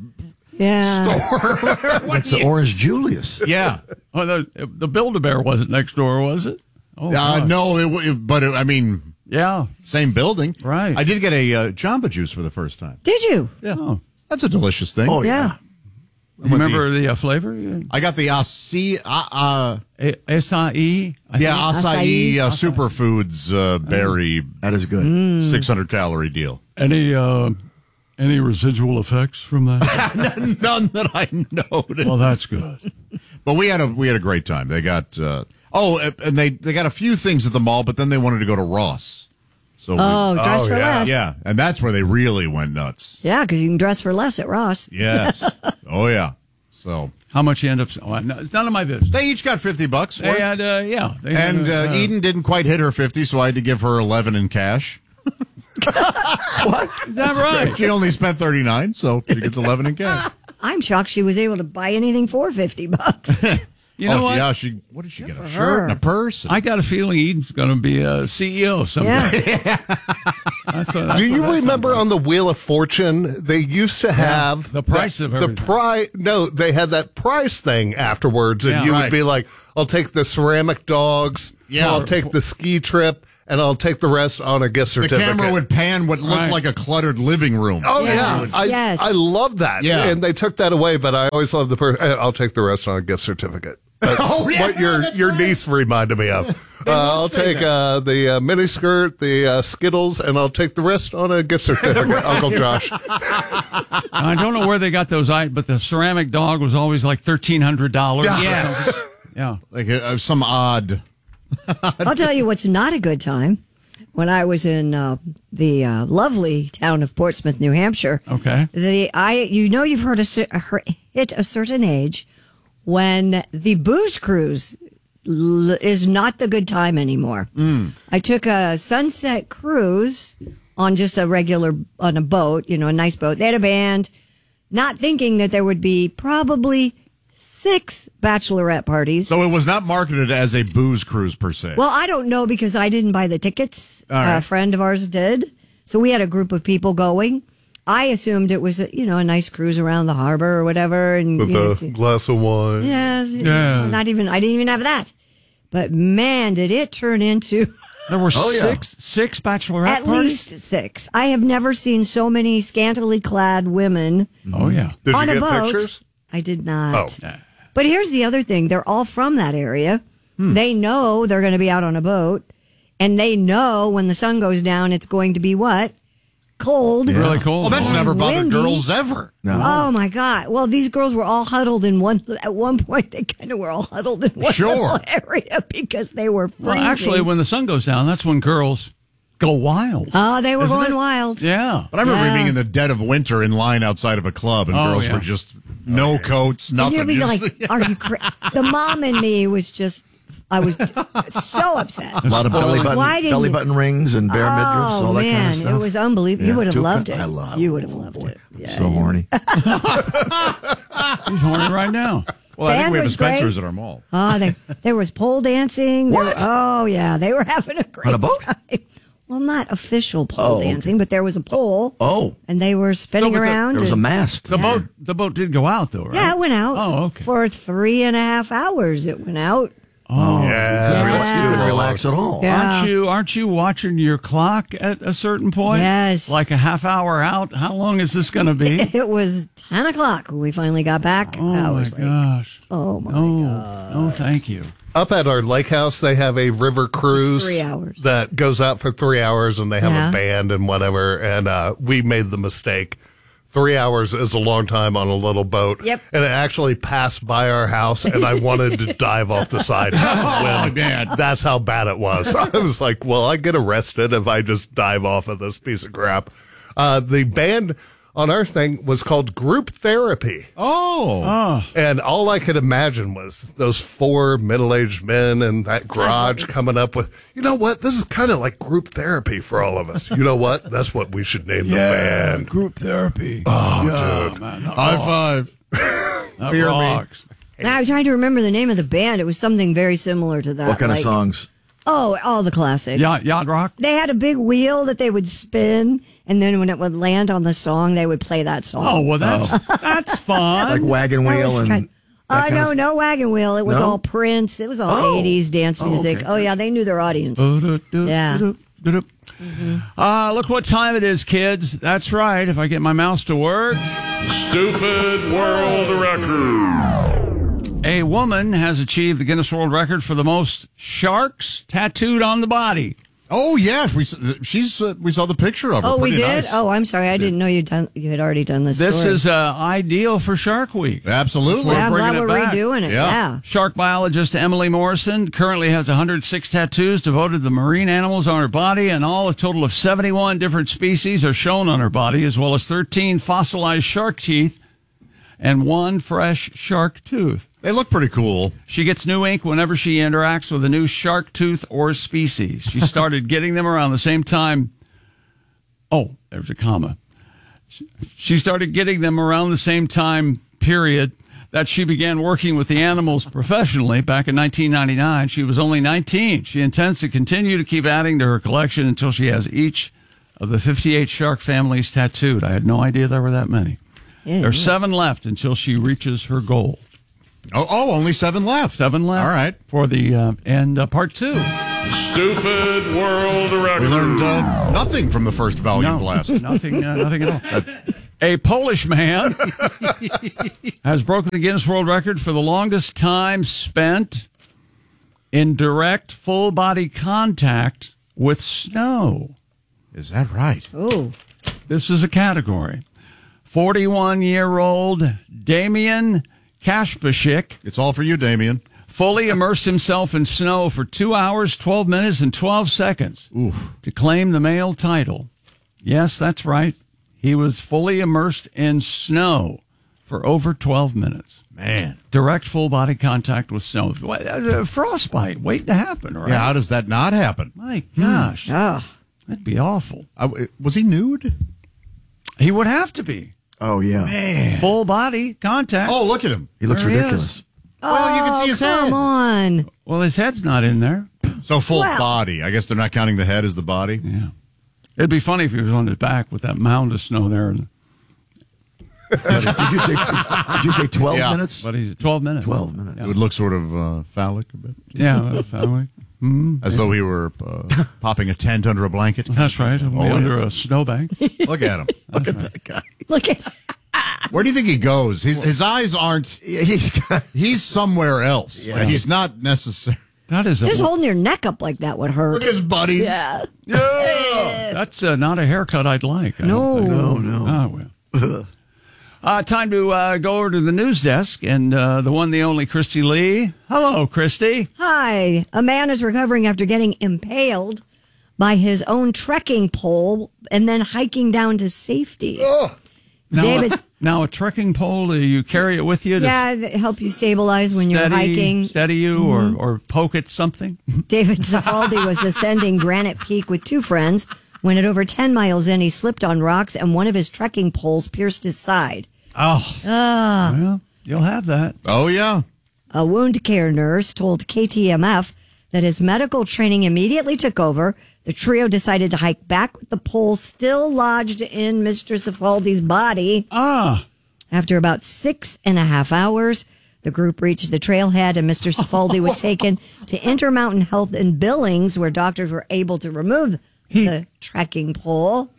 Speaker 20: store.
Speaker 4: It's the Orange Julius.
Speaker 20: Yeah.
Speaker 1: Oh, the Build-A-Bear wasn't next door, was it? Oh,
Speaker 20: no, I mean,
Speaker 1: yeah,
Speaker 20: same building.
Speaker 1: Right.
Speaker 20: I did get a Jamba Juice for the first time.
Speaker 2: Did you?
Speaker 20: Yeah. Oh, that's a delicious thing.
Speaker 4: Oh, yeah.
Speaker 1: Remember the flavor?
Speaker 20: I got the acai.
Speaker 1: Acai.
Speaker 20: Acai Superfoods berry.
Speaker 4: That is good.
Speaker 20: 600 calorie deal.
Speaker 1: Any residual effects from that?
Speaker 20: None that I noticed.
Speaker 1: Well, that's good.
Speaker 20: But we had a great time. They got and they got a few things at the mall, but then they wanted to go to Ross. So
Speaker 2: dress for less.
Speaker 20: Yeah, and that's where they really went nuts.
Speaker 2: Yeah, because you can dress for less at Ross.
Speaker 20: Yes. Oh yeah. So
Speaker 1: how much you end up? It's none of my business.
Speaker 20: They each got $50 worth.
Speaker 1: They had,
Speaker 20: Eden didn't quite hit her 50, so I had to give her 11 in cash.
Speaker 1: What? Is that right?
Speaker 20: She only spent 39, so she gets 11 in cash.
Speaker 2: I'm shocked she was able to buy anything for $50.
Speaker 1: You know what?
Speaker 20: Yeah, what did she get? A shirt and a purse?
Speaker 1: I got a feeling Eden's going to be a CEO someday.
Speaker 2: Yeah.
Speaker 5: Do you remember on the Wheel of Fortune, they used to have
Speaker 1: the price of everything.
Speaker 5: No, they had that price thing afterwards, and you would be like, I'll take the ceramic dogs, I'll take the ski trip, and I'll take the rest on a gift certificate.
Speaker 20: The camera would pan what looked like a cluttered living room.
Speaker 5: Oh, yes. I love that.
Speaker 20: Yeah.
Speaker 5: And they took that away, but I always love I'll take the rest on a gift certificate. That's what your niece reminded me of. I'll take the miniskirt, the Skittles, and I'll take the rest on a gift certificate, Uncle Josh.
Speaker 1: I don't know where they got those, but the ceramic dog was always like $1,300.
Speaker 20: Yes.
Speaker 1: Yeah.
Speaker 20: Like some odd.
Speaker 2: I'll tell you what's not a good time. When I was in the lovely town of Portsmouth, New Hampshire.
Speaker 1: Okay.
Speaker 2: You've hit a certain age when the booze cruise is not the good time anymore. I took a sunset cruise on just on a boat, a nice boat. They had a band, not thinking that there would be probably 6 bachelorette parties.
Speaker 20: So it was not marketed as a booze cruise per se.
Speaker 2: Well, I don't know because I didn't buy the tickets.
Speaker 20: Right.
Speaker 2: A friend of ours did. So we had a group of people going. I assumed it was, a nice cruise around the harbor or whatever. And
Speaker 5: with a glass of wine.
Speaker 2: Yes.
Speaker 1: Yeah.
Speaker 2: I didn't even have that. But man, did it turn into...
Speaker 1: There were six bachelorette
Speaker 2: At
Speaker 1: parties?
Speaker 2: least 6. I have never seen so many scantily clad women
Speaker 1: Oh, yeah.
Speaker 5: Did
Speaker 2: on
Speaker 5: you
Speaker 2: a
Speaker 5: get
Speaker 2: boat.
Speaker 5: pictures?
Speaker 2: I did not.
Speaker 5: Oh.
Speaker 2: But here's the other thing. They're all from that area. They know they're going to be out on a boat. And they know when the sun goes down, it's going to be what? Cold.
Speaker 1: Yeah. Really cold.
Speaker 20: Well, that's never bothered
Speaker 2: windy.
Speaker 20: girls ever.
Speaker 4: No.
Speaker 2: Oh, my God. Well, these girls were all huddled at one point, they kind of were all huddled in one little area because they were freezing.
Speaker 1: Well, actually, when the sun goes down, that's when girls go wild.
Speaker 2: Oh, they were
Speaker 1: Isn't
Speaker 2: going
Speaker 1: it?
Speaker 2: wild.
Speaker 1: Yeah.
Speaker 20: But I remember being in the dead of winter in line outside of a club, and girls were just no coats, nothing.
Speaker 2: And you'd be
Speaker 20: just-
Speaker 2: like, are you the mom in me was just, I was so upset.
Speaker 4: A lot of belly button rings and bare midriffs, all that kind of stuff.
Speaker 2: It was unbelievable. You would have loved it.
Speaker 4: I love it.
Speaker 2: You would have loved it. Yeah.
Speaker 4: So horny.
Speaker 1: He's horny right now.
Speaker 20: Well, I think
Speaker 2: Band
Speaker 20: we have a
Speaker 2: was great.
Speaker 20: Spencer's at our mall.
Speaker 2: Oh, there was pole dancing.
Speaker 4: What?
Speaker 2: They were having a great
Speaker 4: On a boat?
Speaker 2: time. Well, not official pole dancing, but there was a pole.
Speaker 4: Oh.
Speaker 2: And they were spinning around.
Speaker 4: There was a mast.
Speaker 1: The boat did go out, though, right?
Speaker 2: Yeah, it went out.
Speaker 1: Oh, okay.
Speaker 2: For 3.5 hours it went out.
Speaker 1: Oh,
Speaker 4: You didn't relax at all.
Speaker 2: Yeah.
Speaker 1: Aren't you watching your clock at a certain point?
Speaker 2: Yes.
Speaker 1: Like a half hour out? How long is this going to be?
Speaker 2: It was 10 o'clock when we finally got back.
Speaker 1: Oh,
Speaker 2: I
Speaker 1: my
Speaker 2: was like,
Speaker 1: gosh.
Speaker 2: oh, my God.
Speaker 1: No, thank you.
Speaker 5: Up at our lake house, they have a river cruise
Speaker 2: 3 hours.
Speaker 5: that goes out for 3 hours, and they have
Speaker 2: Yeah.
Speaker 5: a band and whatever. And we made the mistake. 3 hours is a long time on a little boat.
Speaker 2: Yep.
Speaker 5: And it actually passed by our house, and I wanted to dive off the side.
Speaker 20: Oh, man.
Speaker 5: That's how bad it was. I was like, well, I get arrested if I just dive off of this piece of crap. The band on our thing was called Group Therapy.
Speaker 20: Oh.
Speaker 5: And all I could imagine was those 4 middle-aged men in that garage coming up with, you know what? This is kind of like group therapy for all of us. You know what? That's what we should name the band.
Speaker 1: Group therapy.
Speaker 5: Oh, dude.
Speaker 1: Man,
Speaker 20: High five.
Speaker 1: that
Speaker 20: Hear me.
Speaker 1: rocks.
Speaker 2: Now, I'm trying to remember the name of the band. It was something very similar to that.
Speaker 4: What kind of songs?
Speaker 2: Oh, all the classics.
Speaker 1: Yacht rock?
Speaker 2: They had a big wheel that they would spin, and then when it would land on the song, they would play that song.
Speaker 1: Oh, well, that's fun.
Speaker 4: Like Wagon
Speaker 2: That
Speaker 4: Wheel
Speaker 2: was
Speaker 4: and...
Speaker 2: kind-
Speaker 4: that kind of-
Speaker 2: no wagon wheel. It was
Speaker 4: No?
Speaker 2: all Prince. It was all
Speaker 4: Oh.
Speaker 2: 80s dance
Speaker 4: Oh,
Speaker 2: music.
Speaker 4: okay.
Speaker 2: Oh, yeah, they knew their audience. Yeah.
Speaker 1: Look what time it is, kids. That's right. If I get my mouse to work.
Speaker 22: Stupid world record.
Speaker 1: A woman has achieved the Guinness World Record for the most sharks tattooed on the body.
Speaker 20: Oh, yeah. We saw the picture of her.
Speaker 2: Oh, we
Speaker 20: Pretty
Speaker 2: did?
Speaker 20: nice.
Speaker 2: Oh, I'm sorry. I didn't know you had already done this
Speaker 1: This
Speaker 2: story.
Speaker 1: is ideal for Shark Week.
Speaker 20: Absolutely.
Speaker 2: Yeah, I'm glad
Speaker 1: bringing
Speaker 2: we're
Speaker 1: it back.
Speaker 2: redoing it. Yeah.
Speaker 1: Shark biologist Emily Morrison currently has 106 tattoos devoted to the marine animals on her body, and a total of 71 different species are shown on her body, as well as 13 fossilized shark teeth and 1 fresh shark tooth.
Speaker 20: They look pretty cool.
Speaker 1: She gets new ink whenever she interacts with a new shark tooth or species. She started getting them around the same time. Oh, there's a comma. She started getting them around the same time period that she began working with the animals professionally back in 1999. She was only 19. She intends to continue to keep adding to her collection until she has each of the 58 shark families tattooed. I had no idea there were that many. There's 7 left until she reaches her goal.
Speaker 20: Oh, only 7 left.
Speaker 1: 7 left.
Speaker 20: All right.
Speaker 1: For the part 2.
Speaker 22: Stupid world record.
Speaker 20: We learned nothing from the first volume blast.
Speaker 1: Nothing at all. A Polish man has broken the Guinness World Record for the longest time spent in direct full body contact with snow.
Speaker 20: Is that right?
Speaker 2: Oh.
Speaker 1: This is a category. 41-year-old Damian Kashpashik.
Speaker 20: It's all for you, Damien.
Speaker 1: Fully immersed himself in snow for 2 hours, 12 minutes, and 12 seconds to claim the male title. Yes, that's right. He was fully immersed in snow for over 12 minutes.
Speaker 20: Man.
Speaker 1: Direct full body contact with snow. Frostbite waiting to happen, right?
Speaker 20: Yeah, how does that not happen?
Speaker 1: My gosh. That'd be awful.
Speaker 20: Was he nude?
Speaker 1: He would have to be.
Speaker 4: Oh, yeah.
Speaker 20: Man.
Speaker 1: Full body contact.
Speaker 20: Oh, look at him.
Speaker 4: He looks
Speaker 1: There he
Speaker 4: ridiculous.
Speaker 1: is.
Speaker 20: Well, you can see his head.
Speaker 2: Come on.
Speaker 1: Well, his head's not in there.
Speaker 20: So full
Speaker 2: Well.
Speaker 20: body. I guess they're not counting the head as the body.
Speaker 1: Yeah. It'd be funny if he was on his back with that mound of snow there.
Speaker 4: Did you say 12 minutes?
Speaker 1: But he's 12 minutes.
Speaker 4: 12 minutes.
Speaker 20: It would look sort of phallic a bit.
Speaker 1: Yeah, phallic.
Speaker 20: As though he were popping a tent under a blanket.
Speaker 1: That's right. Under
Speaker 20: yeah.
Speaker 1: a snowbank.
Speaker 20: Look at him.
Speaker 4: Look at that guy.
Speaker 2: Look at
Speaker 20: Where do you think he goes? His eyes aren't. He's somewhere else.
Speaker 4: Yeah.
Speaker 20: He's not necessary.
Speaker 1: That is
Speaker 2: just holding your neck up like that would hurt.
Speaker 20: Look at his buddies.
Speaker 2: Yeah.
Speaker 1: That's not a haircut I'd like. I don't think. Oh, well. Time to go over to the news desk and the one, the only Christy Lee. Hello, Christy.
Speaker 2: Hi. A man is recovering after getting impaled by his own trekking pole and then hiking down to safety.
Speaker 1: Now, a trekking pole, you carry it with you to
Speaker 2: help you stabilize when you're hiking.
Speaker 1: Steady you or poke at something.
Speaker 2: David Zafaldi was ascending Granite Peak with 2 friends. When at over 10 miles in, he slipped on rocks and one of his trekking poles pierced his side.
Speaker 1: Well, you'll have that.
Speaker 20: Oh, yeah.
Speaker 2: A wound care nurse told KTMF that his medical training immediately took over. The trio decided to hike back with the pole still lodged in Mr. Zafaldi's body. After about 6.5 hours, the group reached the trailhead and Mr. Zafaldi was taken to Intermountain Health in Billings, where doctors were able to remove the trekking pole.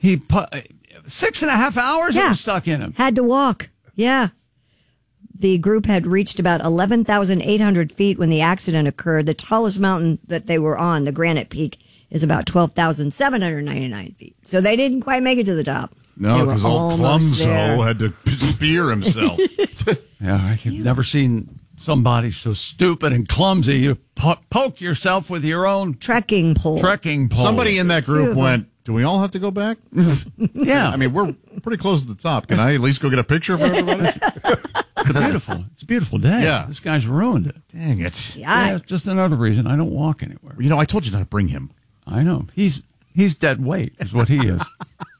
Speaker 1: 6.5 hours it was stuck in him.
Speaker 2: Had to walk. Yeah. The group had reached about 11,800 feet when the accident occurred. The tallest mountain that they were on, the Granite Peak, is about 12,799 feet. So they didn't quite make it to the top.
Speaker 20: No, because old Clumso had to spear himself.
Speaker 1: Yeah, I've never seen somebody so stupid and clumsy. You poke yourself with your own
Speaker 2: trekking pole.
Speaker 20: Somebody in that group went, do we all have to go back?
Speaker 1: Yeah.
Speaker 20: I mean, we're pretty close to the top. Can I at least go get a picture of everybody?
Speaker 1: It's a beautiful day.
Speaker 20: Yeah.
Speaker 1: This guy's ruined it.
Speaker 20: Dang it.
Speaker 1: Yeah, it's just another reason I don't walk anywhere.
Speaker 20: You know, I told you not to bring him.
Speaker 1: I know. He's dead weight is what he is.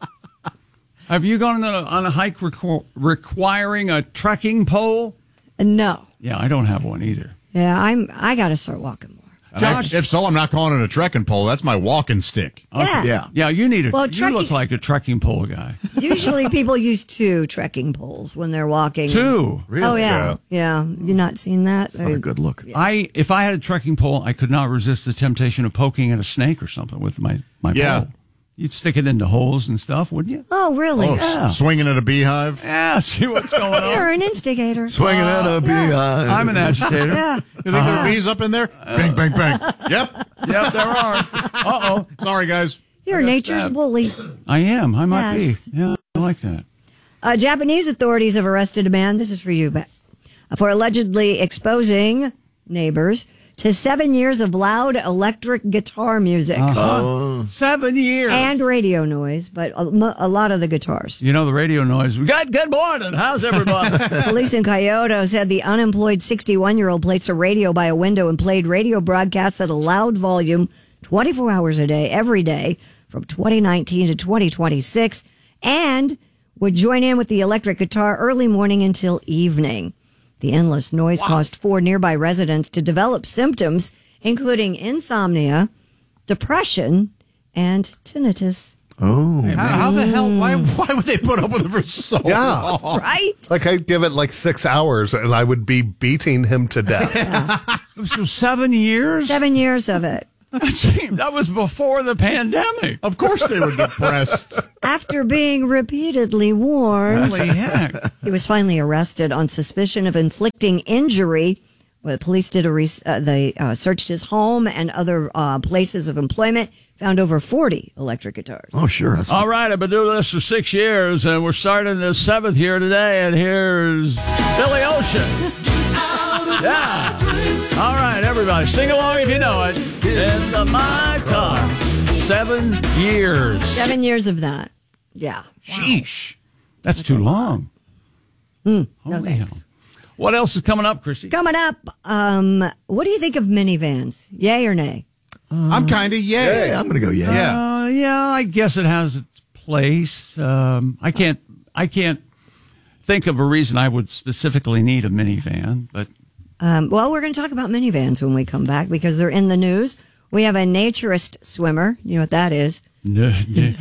Speaker 1: Have you gone on a hike requiring a trekking pole?
Speaker 2: No.
Speaker 1: Yeah, I don't have one either.
Speaker 2: Yeah, I got to start walking more.
Speaker 20: Josh, if so, I'm not calling it a trekking pole. That's my walking stick.
Speaker 2: Yeah.
Speaker 1: Yeah, you need it.
Speaker 2: Well,
Speaker 1: you look like a trekking pole guy.
Speaker 2: Usually people use 2 trekking poles when they're walking.
Speaker 1: 2?
Speaker 2: Really? Oh, yeah. Yeah. You not seen that?
Speaker 4: Not a good look.
Speaker 1: If I had a trekking pole, I could not resist the temptation of poking at a snake or something with my pole. You'd stick it into holes and stuff, wouldn't you?
Speaker 2: Oh, really?
Speaker 20: Swinging at a beehive?
Speaker 1: Yeah, see what's going on.
Speaker 2: You're an instigator.
Speaker 4: Swinging at a beehive.
Speaker 1: I'm an agitator.
Speaker 2: Yeah.
Speaker 20: You think there are bees up in there? Bang, bang, bang. Yep.
Speaker 1: Yep, there are. Uh-oh.
Speaker 20: Sorry, guys.
Speaker 2: You're nature's bully.
Speaker 1: I am. I might
Speaker 2: Yes.
Speaker 1: be. Yeah, I like that.
Speaker 2: Japanese authorities have arrested a man, this is for you, for allegedly exposing neighbors to 7 years of loud electric guitar music.
Speaker 1: 7 years.
Speaker 2: And radio noise, but a lot of the guitars.
Speaker 1: You know the radio noise. We got good morning. How's everybody?
Speaker 2: Police in Kyoto said the unemployed 61-year-old placed a radio by a window and played radio broadcasts at a loud volume 24 hours a day, every day, from 2019 to 2026, and would join in with the electric guitar early morning until evening. The endless noise caused 4 nearby residents to develop symptoms, including insomnia, depression, and tinnitus.
Speaker 20: Oh. How the hell? Why would they put up with it for so long?
Speaker 2: Right?
Speaker 5: Like, I'd give it like 6 hours and I would be beating him to death.
Speaker 1: So 7 years?
Speaker 2: 7 years of it.
Speaker 1: That was before the pandemic.
Speaker 20: Of course they were depressed.
Speaker 2: After being repeatedly warned,
Speaker 1: Holy heck.
Speaker 2: he was finally arrested on suspicion of inflicting injury. Well, the police did they searched his home and other places of employment, found over 40 electric guitars.
Speaker 4: Oh, sure.
Speaker 1: All right, I've been doing this for 6 years, and we're starting the 7th year today, and here's Billy Ocean. Yeah. All right, everybody, sing along if you know it. In my car. 7 years.
Speaker 2: 7 years of that. Yeah.
Speaker 1: Sheesh. That's too long.
Speaker 2: No
Speaker 1: Holy hell.
Speaker 2: thanks.
Speaker 1: What else is coming up, Christy?
Speaker 2: Coming up, what do you think of minivans? Yay or nay?
Speaker 20: I'm kind of yay.
Speaker 4: Yeah, I'm going to go yeah.
Speaker 1: Yeah, I guess it has its place. I can't think of a reason I would specifically need a minivan, but
Speaker 2: Well, we're going to talk about minivans when we come back because they're in the news. We have a naturist swimmer. You know what that is?
Speaker 1: Nude.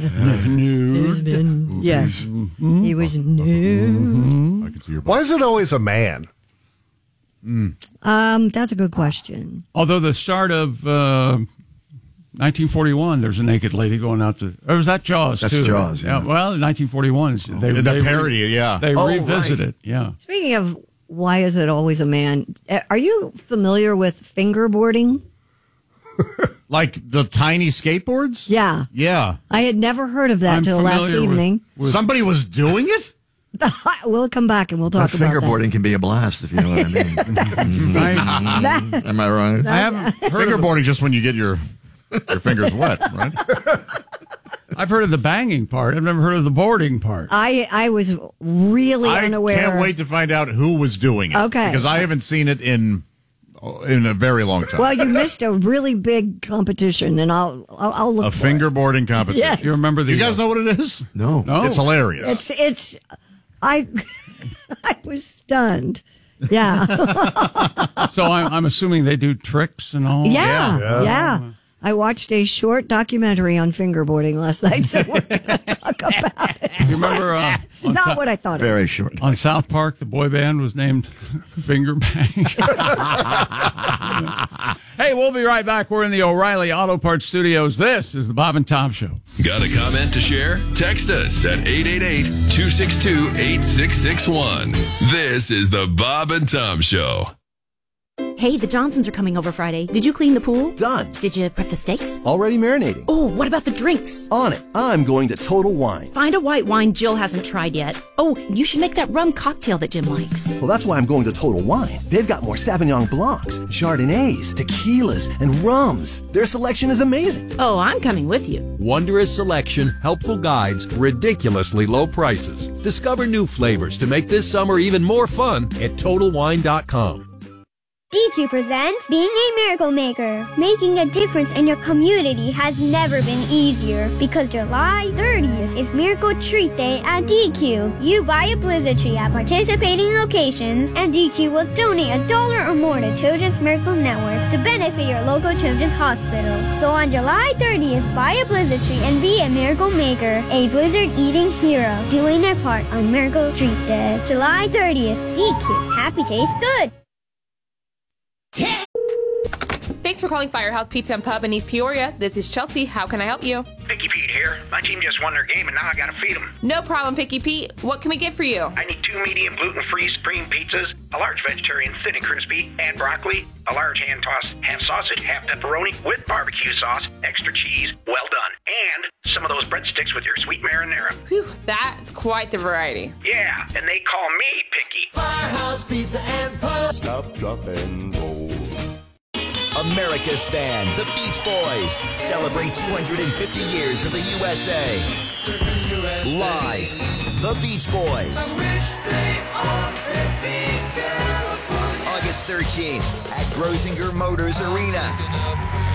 Speaker 2: Yes. He was nude.
Speaker 20: I can see your
Speaker 5: Why is it always a man?
Speaker 2: That's a good question.
Speaker 1: Although the start of 1941, there's a naked lady going out to. Or was that Jaws?
Speaker 4: That's
Speaker 1: too?
Speaker 4: Jaws, yeah.
Speaker 1: Well, in 1941,
Speaker 20: the parody, yeah.
Speaker 1: They revisit it. Yeah.
Speaker 2: Speaking of why is it always a man, are you familiar with fingerboarding?
Speaker 20: Like the tiny skateboards?
Speaker 2: Yeah.
Speaker 20: Yeah.
Speaker 2: I had never heard of that
Speaker 1: I'm
Speaker 2: till last
Speaker 1: familiar
Speaker 2: evening.
Speaker 1: with-
Speaker 20: Somebody was doing it?
Speaker 2: We'll come back and we'll talk
Speaker 4: That
Speaker 2: about
Speaker 4: fingerboarding can be a blast, if you know what I mean.
Speaker 2: that.
Speaker 4: Am I wrong?
Speaker 1: I haven't heard of
Speaker 20: Fingerboarding just when you get your fingers wet, right?
Speaker 1: I've heard of the banging part. I've never heard of the boarding part.
Speaker 2: I was really unaware.
Speaker 20: I can't wait to find out who was doing it.
Speaker 2: Okay.
Speaker 20: Because I haven't seen it in a very long time.
Speaker 2: Well, you missed a really big competition, and I'll look
Speaker 20: A
Speaker 2: for it.
Speaker 20: fingerboarding competition.
Speaker 2: Yes.
Speaker 1: You remember the?
Speaker 20: You guys know what it is?
Speaker 4: No.
Speaker 20: It's hilarious.
Speaker 2: I was stunned. Yeah.
Speaker 1: So I'm assuming they do tricks and all.
Speaker 2: Yeah. I watched a short documentary on fingerboarding last night, so we're going to talk about it.
Speaker 1: You remember?
Speaker 2: It's not what I thought.
Speaker 4: Very short.
Speaker 1: On South Park, the boy band was named Finger Bang. Hey, we'll be right back. We're in the O'Reilly Auto Parts Studios. This is the Bob and Tom Show.
Speaker 7: Got a comment to share? Text us at 888-262-8661. This is the Bob and Tom Show.
Speaker 8: Hey, the Johnsons are coming over Friday. Did you clean the pool?
Speaker 9: Done.
Speaker 8: Did you prep the steaks?
Speaker 9: Already marinating.
Speaker 8: Oh, what about the drinks?
Speaker 9: On it. I'm going to Total Wine.
Speaker 8: Find a white wine Jill hasn't tried yet. Oh, you should make that rum cocktail that Jim likes.
Speaker 9: Well, that's why I'm going to Total Wine. They've got more Sauvignon Blancs, Chardonnays, tequilas, and rums. Their selection is amazing.
Speaker 8: Oh, I'm coming with you.
Speaker 10: Wondrous selection, helpful guides, ridiculously low prices. Discover new flavors to make this summer even more fun at TotalWine.com.
Speaker 12: DQ presents Being a Miracle Maker. Making a difference in your community has never been easier because July 30th is Miracle Treat Day at DQ. You buy a Blizzard tree at participating locations and DQ will donate $1 or more to Children's Miracle Network to benefit your local children's hospital. So on July 30th, buy a Blizzard tree and be a Miracle Maker, a Blizzard eating hero, doing their part on Miracle Treat Day. July 30th, DQ. Happy tastes good.
Speaker 25: Thanks Thanks for calling Firehouse Pizza and Pub in East Peoria. This is Chelsea. How can I help you?
Speaker 26: Picky Pete here. My team just won their game, and now I gotta feed them.
Speaker 25: No problem, Picky Pete. What can we get for you?
Speaker 26: I need 2 medium gluten-free supreme pizzas, a large vegetarian thin and crispy, and broccoli, a large hand-tossed half sausage, half pepperoni with barbecue sauce, extra cheese, well done, and some of those breadsticks with your sweet marinara.
Speaker 25: Whew, that's quite the variety.
Speaker 26: Yeah, and they call me Picky.
Speaker 3: Firehouse Pizza and Pub.
Speaker 11: Stop, drop, and roll.
Speaker 13: America's band, the Beach Boys, celebrate 250 years of the USA. Live, the Beach Boys. August 13th at Grosinger Motors Arena.